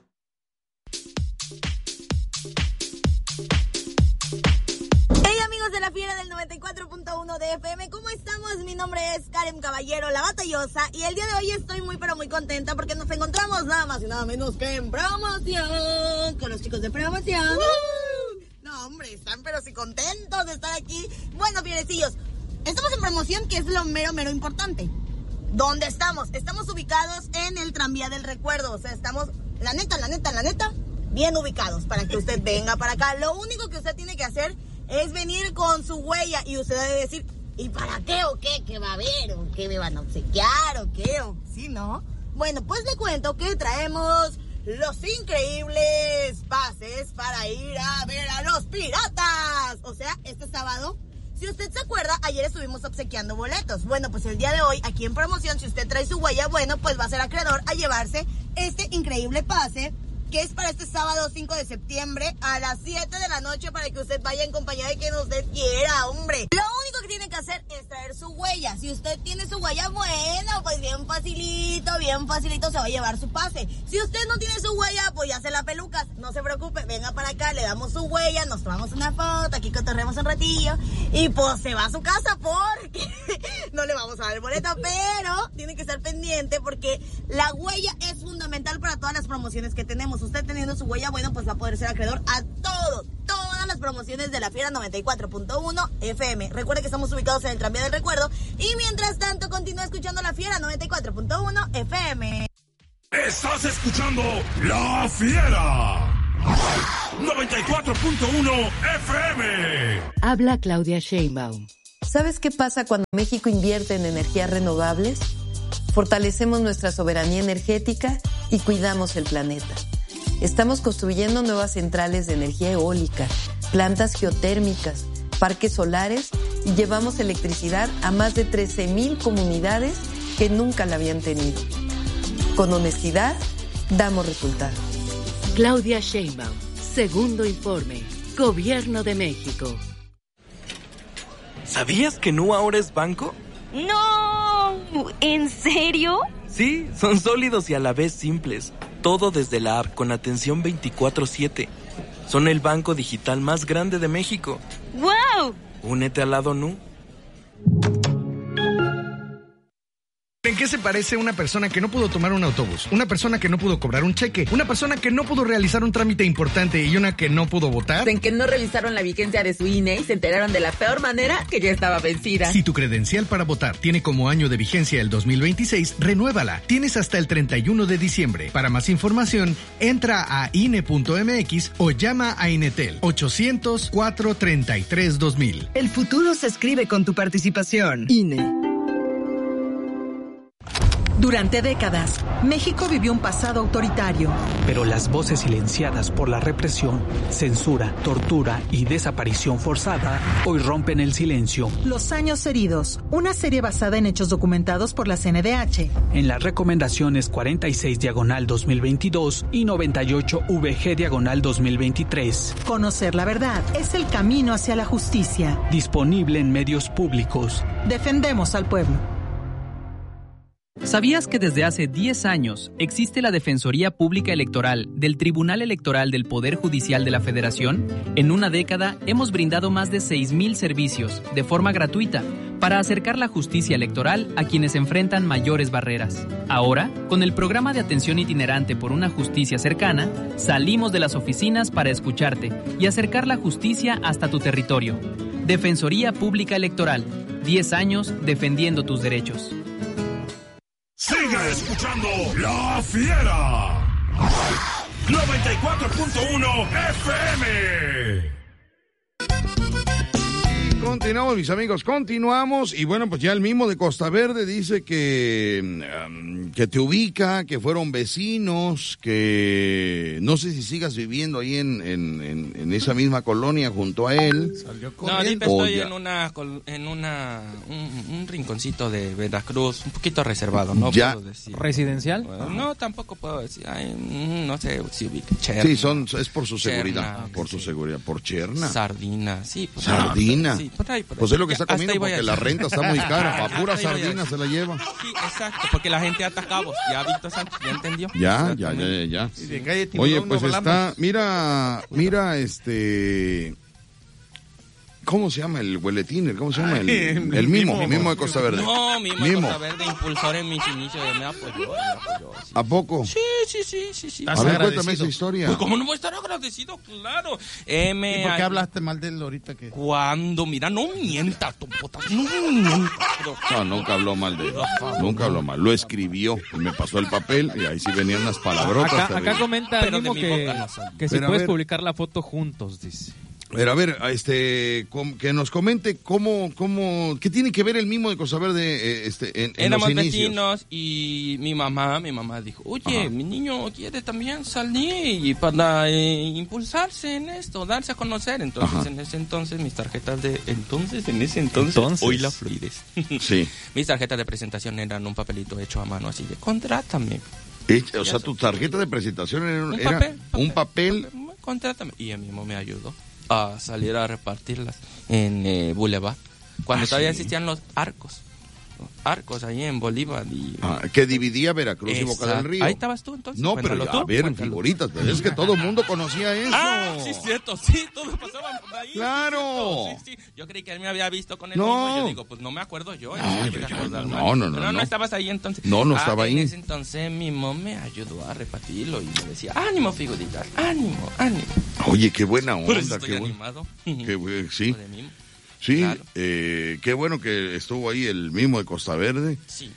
Hey amigos de la Fiera del noventa y cuatro punto uno de F M, ¿cómo estamos? Mi nombre es Karen Caballero, la batallosa, y el día de hoy estoy muy pero muy contenta porque nos encontramos nada más y nada menos que en promoción, con los chicos de promoción. ¡Uh! No hombre, están pero sí contentos de estar aquí. Bueno, fierecillos, estamos en promoción, que es lo mero mero importante. ¿Dónde estamos? Estamos ubicados en el tranvía del recuerdo, o sea, estamos, la neta, la neta, la neta, bien ubicados para que usted venga para acá. Lo único que usted tiene que hacer es venir con su huella y usted debe decir, ¿y para qué o qué? ¿Qué va a haber? ¿O qué me van a obsequiar? ¿O qué? ¿O sí, no? Bueno, pues le cuento que traemos los increíbles pases para ir a ver a los piratas. O sea, este sábado Si usted se acuerda, ayer estuvimos obsequiando boletos. Bueno, pues el día de hoy, aquí en promoción, si usted trae su huella, bueno, pues va a ser acreedor a llevarse este increíble pase, que es para este sábado cinco de septiembre a las siete de la noche, para que usted vaya en compañía de quien usted quiera, hombre. Lo único que tiene que hacer es traer su huella. Si usted tiene su huella, bueno, pues bien facilito, bien facilito se va a llevar su pase. Si usted no tiene su huella, pues ya se la pelucas. No se preocupe, venga para acá, le damos su huella, nos tomamos una foto, aquí cotorremos un ratillo y pues se va a su casa, porque no le vamos a dar el boleto, pero tiene que estar pendiente porque la huella es fundamental para todas las promociones que tenemos. Usted teniendo su huella, bueno, pues va a poder ser acreedor a todo, todas las promociones de La Fiera noventa y cuatro punto uno F M. Recuerde que estamos ubicados en el Tranvía del Recuerdo y mientras tanto continúa escuchando La Fiera noventa y cuatro punto uno F M. Estás escuchando La Fiera noventa y cuatro punto uno F M. Habla Claudia Sheinbaum. ¿Sabes qué pasa cuando México invierte en energías renovables? Fortalecemos nuestra soberanía energética y cuidamos el planeta. Estamos construyendo nuevas centrales de energía eólica, plantas geotérmicas, parques solares y llevamos electricidad a más de trece mil comunidades que nunca la habían tenido. Con honestidad, damos resultados. Claudia Sheinbaum, segundo informe, Gobierno de México. ¿Sabías que Nu ahora es banco? ¡No! ¿En serio? Sí, son sólidos y a la vez simples. Todo desde la app con atención veinticuatro siete. Son el banco digital más grande de México. ¡Wow! Únete al lado Nu. ¿En qué se parece una persona que no pudo tomar un autobús? Una persona que no pudo cobrar un cheque, una persona que no pudo realizar un trámite importante y una que no pudo votar. En que no revisaron la vigencia de su I N E y se enteraron de la peor manera, que ya estaba vencida. Si tu credencial para votar tiene como año de vigencia el dos mil veintiséis, renuévala. Tienes hasta el treinta y uno de diciembre. Para más información, entra a I N E punto M X o llama a Inetel ochocientos, cuatrocientos treinta y tres, dos mil. El futuro se escribe con tu participación. I N E. Durante décadas, México vivió un pasado autoritario. Pero las voces silenciadas por la represión, censura, tortura y desaparición forzada hoy rompen el silencio. Los años heridos, una serie basada en hechos documentados por la C N D H. En las recomendaciones cuarenta y seis diagonal dos mil veintidós y noventa y ocho V G diagonal dos mil veintitrés. Conocer la verdad es el camino hacia la justicia. Disponible en medios públicos. Defendemos al pueblo. ¿Sabías que desde hace diez años existe la Defensoría Pública Electoral del Tribunal Electoral del Poder Judicial de la Federación? En una década hemos brindado más de seis mil servicios de forma gratuita para acercar la justicia electoral a quienes enfrentan mayores barreras. Ahora, con el programa de atención itinerante por una justicia cercana, salimos de las oficinas para escucharte y acercar la justicia hasta tu territorio. Defensoría Pública Electoral, diez años defendiendo tus derechos. Sigue escuchando La Fiera noventa y cuatro punto uno F M. Continuamos, mis amigos, continuamos. Y bueno, pues ya el mismo de Costa Verde dice que, um, que te ubica, que fueron vecinos, que no sé si sigas viviendo ahí en, en, en, en esa misma colonia junto a él. No, ahorita estoy en una en una un, un rinconcito de Veracruz, un poquito reservado, ¿no? Ya. Puedo decir. ¿Residencial? Bueno, no, tampoco puedo decir. Ay, no sé si ubica. Cherna, sí, son, es por su seguridad. Cherna, por su sí. seguridad. Por Cherna. Sardina, sí. Pues, Sardina. Sí, por ahí, por ahí. Pues es lo que está Hasta comiendo porque la renta está muy cara. A pura sardina se la lleva. Sí, exacto, porque la gente ata cabos. Ya, Víctor Sánchez, ¿ya entendió? Ya, ya, ya, ya. ya. Y de calle Tiburón Oye, no pues hablamos. está, mira, mira, este... ¿Cómo se llama el hueletiner? ¿Cómo se llama? El, el, el mimo, mimo, mimo de Costa Verde. No, mimo, mimo de Costa Verde, impulsor en mis inicios, me apoyó, me apoyó. Sí. ¿A poco? Sí, sí, sí, sí, sí. A ver, cuéntame esa historia. Pues, ¿cómo no voy a estar agradecido? Claro. Eh, me, ¿Y por qué hablaste mal de él ahorita? Que... Cuando, mira, no mienta, tu puta, no mienta. No, nunca habló mal de él, nunca habló mal. Lo escribió y me pasó el papel y ahí sí venían las palabrotas. Acá, acá comenta Pero Mimo de mi que, boca no sale. que si Pero a puedes ver. publicar la foto juntos, dice. Pero a ver, este, com, que nos comente cómo, cómo, qué tiene que ver el mimo de Costa Verde eh, este, en, en Éramos los inicios. vecinos y mi mamá, mi mamá dijo, oye, Ajá. mi niño quiere también salir y para eh, impulsarse en esto, darse a conocer. Entonces, Ajá. en ese entonces, mis tarjetas de, entonces, en ese entonces, entonces. hoy la fluidez. Sí. Mis tarjetas de presentación eran un papelito hecho a mano así de, contrátame. O sea, tu tarjeta de presentación era, un era papel, un papel. papel. Contrátame. Y a mí mismo me ayudó a salir a repartirlas en eh, Boulevard, cuando ah, todavía sí. existían los arcos, los arcos ahí en Bolívar. Y... Ah, que dividía Veracruz Exacto. y Boca del Río. Ahí estabas tú entonces. No, pero tú, a ver, figuritas, es que todo el mundo conocía eso. Ah, sí, cierto, sí, todos pasaban por ahí. Claro. Sí, sí. Yo creí que él me había visto con el no. mismo, yo digo, pues no me acuerdo yo. No, yo yo, no, no, no, no, no. no estabas ahí entonces. No, no ah, estaba en ahí. Ese entonces mi mamá me ayudó a repartirlo y me decía, ánimo, figuritas, ánimo, ánimo. Oye, qué buena onda. Por eso estoy qué animado. Qué, sí. Sí, claro. eh, qué bueno que estuvo ahí el mimo de Costa Verde. Sí.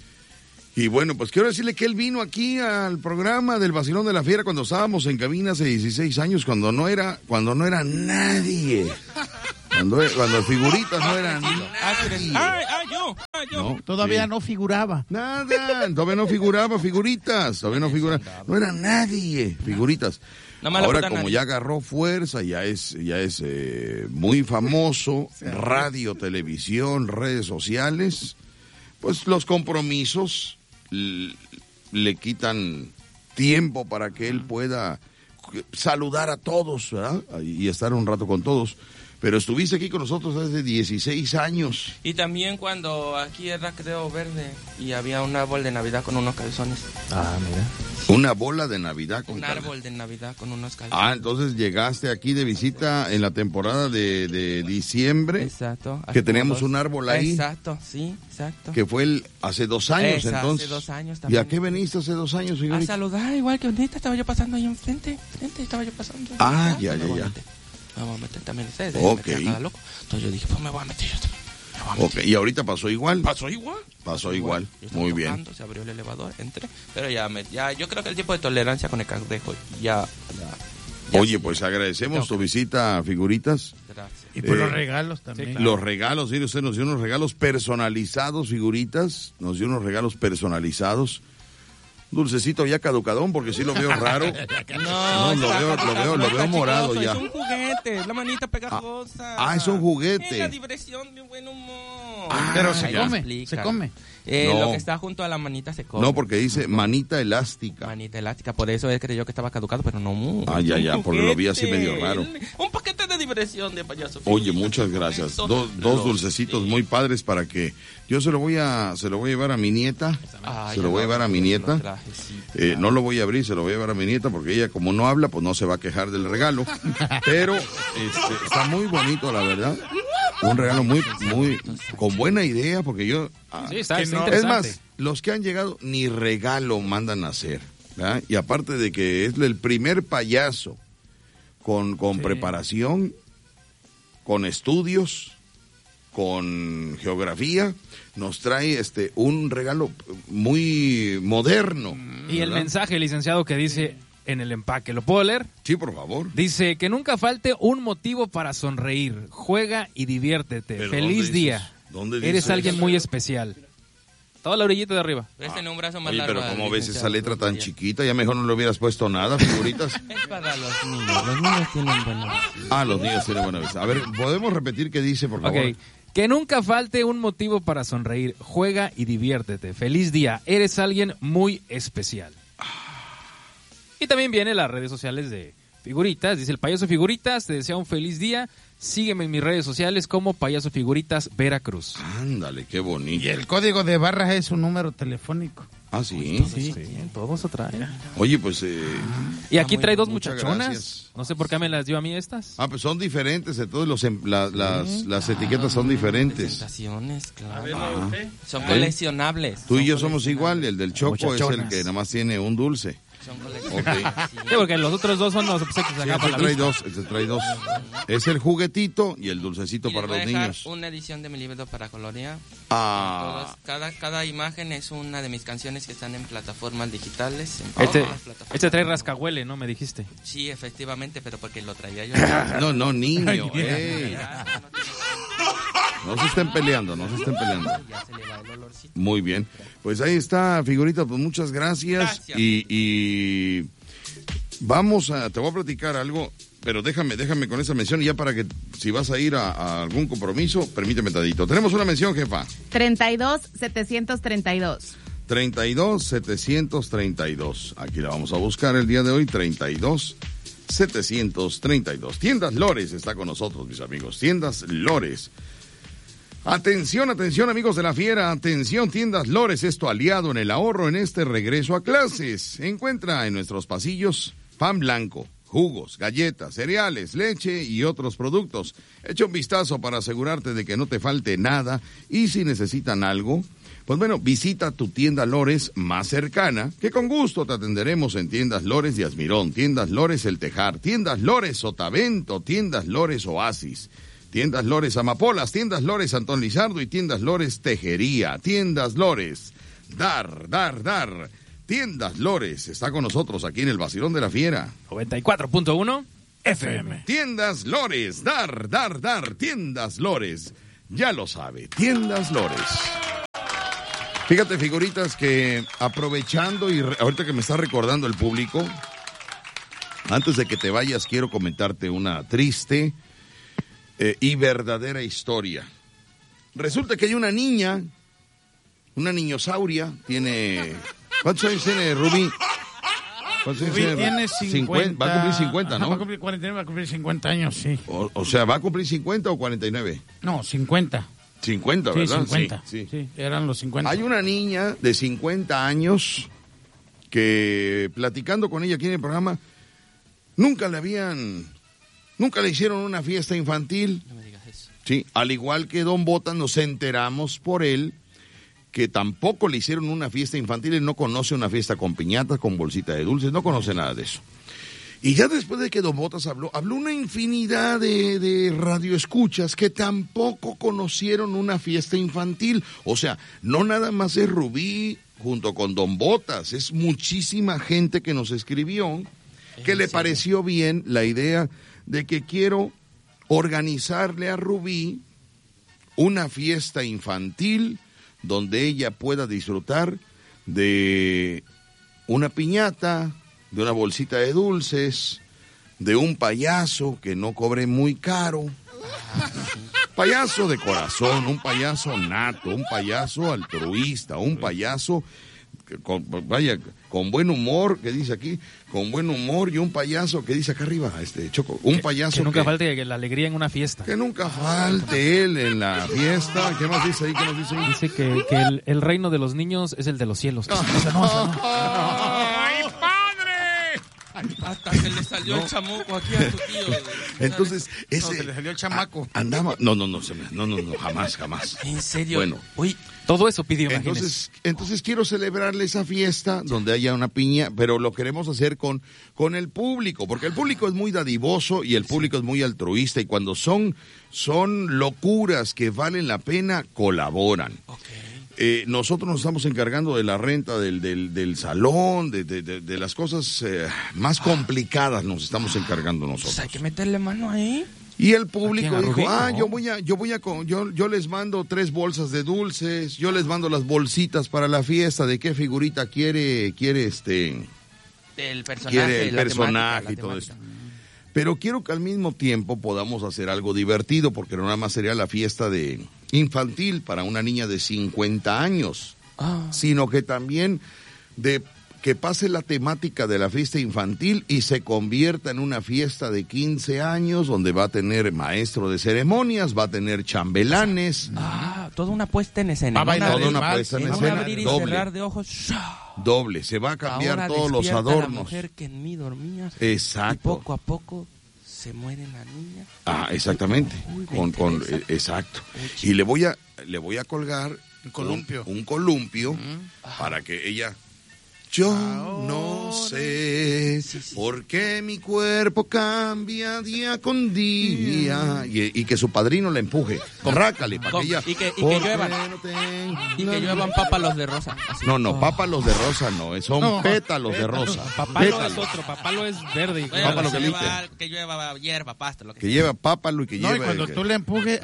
Y bueno, pues quiero decirle que él vino aquí al programa del Vacilón de la Fiera cuando estábamos en cabina hace dieciséis años, cuando no era, cuando no era nadie. Cuando, cuando figuritas no eran nadie. Ah, ah, yo, ah, yo. No, todavía sí. no figuraba. Nada, todavía no figuraba figuritas, todavía no figuraba. No era nadie, figuritas. No Ahora como nadie. Ya agarró fuerza, ya es ya es eh, muy famoso, radio, televisión, redes sociales, pues los compromisos l- le quitan tiempo para que él pueda saludar a todos, ¿verdad? Y estar un rato con todos. Pero estuviste aquí con nosotros hace dieciséis años. Y también cuando aquí era Creo Verde y había un árbol de Navidad con unos calzones. Ah, mira. Una bola de Navidad con Un calzones. árbol de Navidad con unos calzones. Ah, entonces llegaste aquí de visita en la temporada de, de diciembre. Exacto. Que teníamos un árbol ahí. Exacto, sí, exacto. Que fue el, hace dos años, Esa, entonces. Hace dos años también. ¿Y a qué veniste hace dos años, señorita? A saludar, igual que ahorita estaba yo pasando ahí enfrente. Frente, estaba yo pasando. Ah, ya, ya, ya. Me voy a meter también ustedes. Ok. Loco. Entonces yo dije, pues me voy a meter yo también. Ok, ¿y ahorita pasó igual? ¿Pasó igual? Pasó igual, muy bien. Se abrió el elevador, entré, pero ya, me, ya yo creo que el tiempo de tolerancia con el cangrejo ya... ya, ya Oye, pues agradecemos tu visita, figuritas. Gracias. Y por eh, los regalos también. Sí, claro. Los regalos, sí, usted nos dio unos regalos personalizados, figuritas, nos dio unos regalos personalizados. Dulcecito ya caducadón, porque sí lo veo raro. No, no lo veo, lo veo, lo veo morado ya. Es un juguete, es la manita pegajosa. Ah, es un juguete. Es la diversión de buen humor. Ah, pero se come, explica. se come. Eh, no. Lo que está junto a la manita se come. No, porque dice manita elástica. Manita elástica, por eso él creyó que estaba caducado, pero no. Ah, ya, ya, porque lo vi así medio raro. Un paquete de diversión de payaso. Oye, muchas gracias. Do, dos dulcecitos muy padres para que yo se lo voy a se lo voy a llevar a mi nieta. Ay, se lo voy a llevar a mi nieta. Traje, sí, eh, no lo voy a abrir, se lo voy a llevar a mi nieta porque ella como no habla, pues no se va a quejar del regalo. Pero este, está muy bonito, la verdad. Un regalo muy, muy, con buena idea, porque yo... Sí, está, es, no, es más, los que han llegado ni regalo mandan a hacer, ¿verdad? Y aparte de que es el primer payaso con, con sí. preparación, con estudios, con geografía, nos trae este un regalo muy moderno. Y el mensaje, licenciado, que dice... en el empaque. ¿Lo puedo leer? Sí, por favor. Dice que nunca falte un motivo para sonreír. Juega y diviértete. ¿Pero Feliz dónde día. Dices? ¿Dónde dices? Eres alguien muy especial. Toda la orillita de arriba. Ah. Este un brazo más Oye, largo. pero ¿cómo ves esa letra tan chiquita? Ya mejor no le hubieras puesto nada, figuritas. Es para los niños. Los niños tienen buena vista. Ah, los niños tienen buena vista. A ver, ¿podemos repetir qué dice, por favor? Ok. Que nunca falte un motivo para sonreír. Juega y diviértete. Feliz día. Eres alguien muy especial. Y también vienen las redes sociales de Figuritas. Dice el Payaso Figuritas, te desea un feliz día. Sígueme en mis redes sociales como Payaso Figuritas Veracruz. Ándale, qué bonito. Y el código de barras es un número telefónico. Ah, sí. Sí, sí, todo se trae. Oye, pues... Eh, y aquí muy, trae dos muchachonas. Gracias. No sé por qué me las dio a mí estas. Ah, pues son diferentes. Entonces los, la, las, sí. las etiquetas son diferentes. Presentaciones, claro. Ah. Son coleccionables. Tú y yo somos igual. El del Choco es el que nada más tiene un dulce. Son Okay. Sí, porque los otros dos son los obsequios acá Sí, para la trae vista. dos, este trae dos. Es el juguetito y el dulcecito Y para les voy los a dejar niños. una edición de mi libro para colorear. Ah. Todos- cada, cada imagen es una de mis canciones que están en plataformas digitales. En Este, todas las plataformas. este trae rascahuele, ¿no? Me dijiste. Sí, efectivamente, pero porque lo traía yo. No, no, niño. Ay, ey. mira. No se estén peleando, no se estén peleando. Ya se le va el olorcito. Muy bien. Pues ahí está, figurita, pues muchas gracias. Gracias. Y, y vamos a, te voy a platicar algo, pero déjame, déjame con esa mención y ya para que si vas a ir a, a algún compromiso, permíteme tantito. Tenemos una mención, jefa. treinta y dos, setecientos treinta y dos. treinta y dos, setecientos treinta y dos. Aquí la vamos a buscar el día de hoy, treinta y dos, setecientos treinta y dos. Tiendas Lores está con nosotros, mis amigos. Tiendas Lores. Atención, atención, amigos de la Fiera. Atención, Tiendas Lores es tu aliado en el ahorro en este regreso a clases. Encuentra en nuestros pasillos pan blanco, jugos, galletas, cereales, leche y otros productos. Echa un vistazo para asegurarte de que no te falte nada y si necesitan algo, pues bueno, visita tu tienda Lores más cercana, que con gusto te atenderemos en Tiendas Lores de Azmirón, Tiendas Lores El Tejar, Tiendas Lores Sotavento, Tiendas Lores Oasis, Tiendas Lores Amapolas, Tiendas Lores Antón Lizardo y Tiendas Lores Tejería, Tiendas Lores, dar, dar, dar. Tiendas Lores está con nosotros aquí en el Vacilón de la Fiera. noventa y cuatro punto uno F M. Tiendas Lores, dar, dar, dar. Tiendas Lores, ya lo sabe, Tiendas Lores. Fíjate, figuritas, que aprovechando y re- ahorita que me está recordando el público, antes de que te vayas quiero comentarte una triste eh, y verdadera historia. Resulta que hay una niña, una niñosauria, tiene... ¿Cuántos años tiene Rubí? ¿Cuántos años Rubí tiene cincuenta. Va a cumplir cincuenta, Ajá, ¿no? va a cumplir cuarenta y nueve, va a cumplir cincuenta años, sí. O, o sea, ¿va a cumplir cincuenta o cuarenta y nueve? No, cincuenta. cincuenta, Sí, ¿verdad? cincuenta. Sí, sí. Sí, eran los cincuenta. Hay una niña de cincuenta años que, platicando con ella aquí en el programa, nunca le habían, nunca le hicieron una fiesta infantil. No me digas eso. Sí, al igual que Don Botas, nos enteramos por él que tampoco le hicieron una fiesta infantil. Él no conoce una fiesta con piñatas, con bolsita de dulces, no conoce nada de eso. Y ya después de que Don Botas habló, habló una infinidad de, de radioescuchas que tampoco conocieron una fiesta infantil. O sea, no nada más es Rubí junto con Don Botas, es muchísima gente que nos escribió que le pareció bien la idea de que quiero organizarle a Rubí una fiesta infantil donde ella pueda disfrutar de una piñata, de una bolsita de dulces, de un payaso que no cobre muy caro. Payaso de corazón, un payaso nato, un payaso altruista, un payaso que con, vaya, con buen humor, que dice aquí, con buen humor, y un payaso que dice acá arriba, este Choco, un payaso Que nunca que, falte la alegría en una fiesta. que nunca falte él en la fiesta. ¿Qué más dice ahí? ¿Qué más dice ahí? Dice que, que el, el reino de los niños es el de los cielos. Esa no, esa no. ¡Ay, Hasta que le salió No. el chamuco aquí a tu tío. Entonces, ese No, se le salió el chamaco. a- andaba, no, no, no, se me- no, no, no, jamás, jamás. ¿En serio? Bueno, Uy, Todo eso pidió, imagínese. entonces, entonces quiero celebrarle esa fiesta donde haya una piña, pero lo queremos hacer con, con el público, porque el público es muy dadivoso y el público es muy altruista, y cuando son, son locuras que valen la pena, colaboran. Eh, nosotros nos estamos encargando de la renta del, del, del salón, de, de, de, de las cosas eh, más complicadas nos estamos encargando pues nosotros. hay que meterle mano ahí. Y el público ¿A quién, a dijo, Rubí? ah, No. yo voy a, yo voy a, co- yo, yo les mando tres bolsas de dulces, yo les mando las bolsitas para la fiesta, de qué figurita quiere, quiere este, El personaje. quiere el la personaje temática, y la todo temática. esto. Pero quiero que al mismo tiempo podamos hacer algo divertido, porque no nada más sería la fiesta de infantil para una niña de cincuenta años, Ah. sino que también de que pase la temática de la fiesta infantil y se convierta en una fiesta de quince años donde va a tener maestro de ceremonias, va a tener chambelanes, Ah, toda una puesta en escena. Va a bailar toda el una vals, puesta en En un escena abrir y doble, cerrar de ojos. ¡shah! doble, se va a cambiar Ahora todos los despierta adornos. La mujer que en mí dormía. Exacto. Y poco a poco se muere la niña. Ah, exactamente. Uy, me con, con, interesa. eh, exacto. Y le voy a, le voy a colgar Un columpio. un, un columpio para que ella Yo no sé por qué mi cuerpo cambia día con día. Y, y que su padrino le empuje. Rácale, para que ella... Y que, y que lluevan. Y que lluevan pápalos de rosa. Así. No, no, pápalos de rosa no, son no, pétalos de rosa. Papalo pétalos. es otro, papalo es verde. Y bueno, pápalo que, que, lleva, que lleva hierba, pasta, lo que, que sea. lleva pápalo y que no, lleva... Y cuando que... tú le empujes,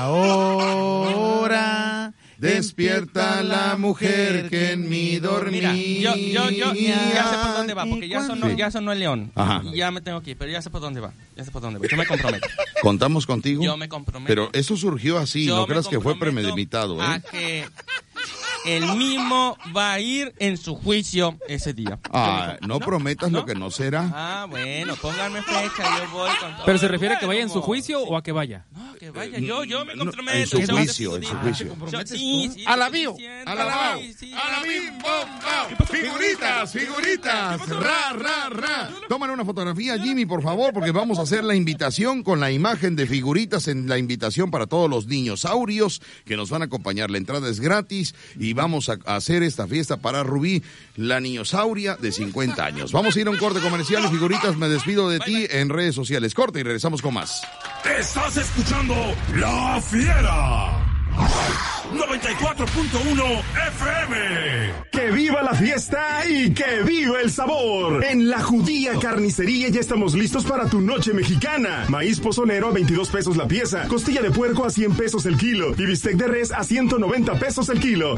ahora... Despierta la mujer que en mí dormía. Mira, yo, yo, yo, ya sé por dónde va, porque ya sonó, ya sonó el león. Ajá. Ya me tengo que ir, pero ya sé por dónde va. Ya sé por dónde va. Yo me comprometo. ¿Contamos contigo? Yo me comprometo. Pero eso surgió así, yo no creas que fue premeditado, ¿eh? A que el mismo va a ir en su juicio ese día. Ah, no, no prometas ¿no? lo que no será. Ah, bueno, pónganme fecha, yo voy con todo. ¿Pero se refiere a que vaya en su juicio o a que vaya? No, que vaya, yo, yo me comprometo. En su juicio, en su juicio. Sí, sí, a la bio, a la lao, a la bim, bom, bom. Figuritas, figuritas, ra, ra, ra. Tómale una fotografía, Jimmy, por favor, porque vamos a hacer la invitación con la imagen de figuritas en la invitación para todos los dinosaurios que nos van a acompañar. La entrada es gratis y vamos a hacer esta fiesta para Rubí, la niñosauria de cincuenta años. Vamos a ir a un corte comercial y figuritas, me despido de ti en redes sociales. Corte y regresamos con más. Estás escuchando La Fiera. noventa y cuatro punto uno F M. ¡Que viva la fiesta y que viva el sabor! En La Judía Carnicería ya estamos listos para tu noche mexicana. Maíz pozolero a veintidós pesos la pieza, costilla de puerco a cien pesos el kilo y bistec de res a ciento noventa pesos el kilo.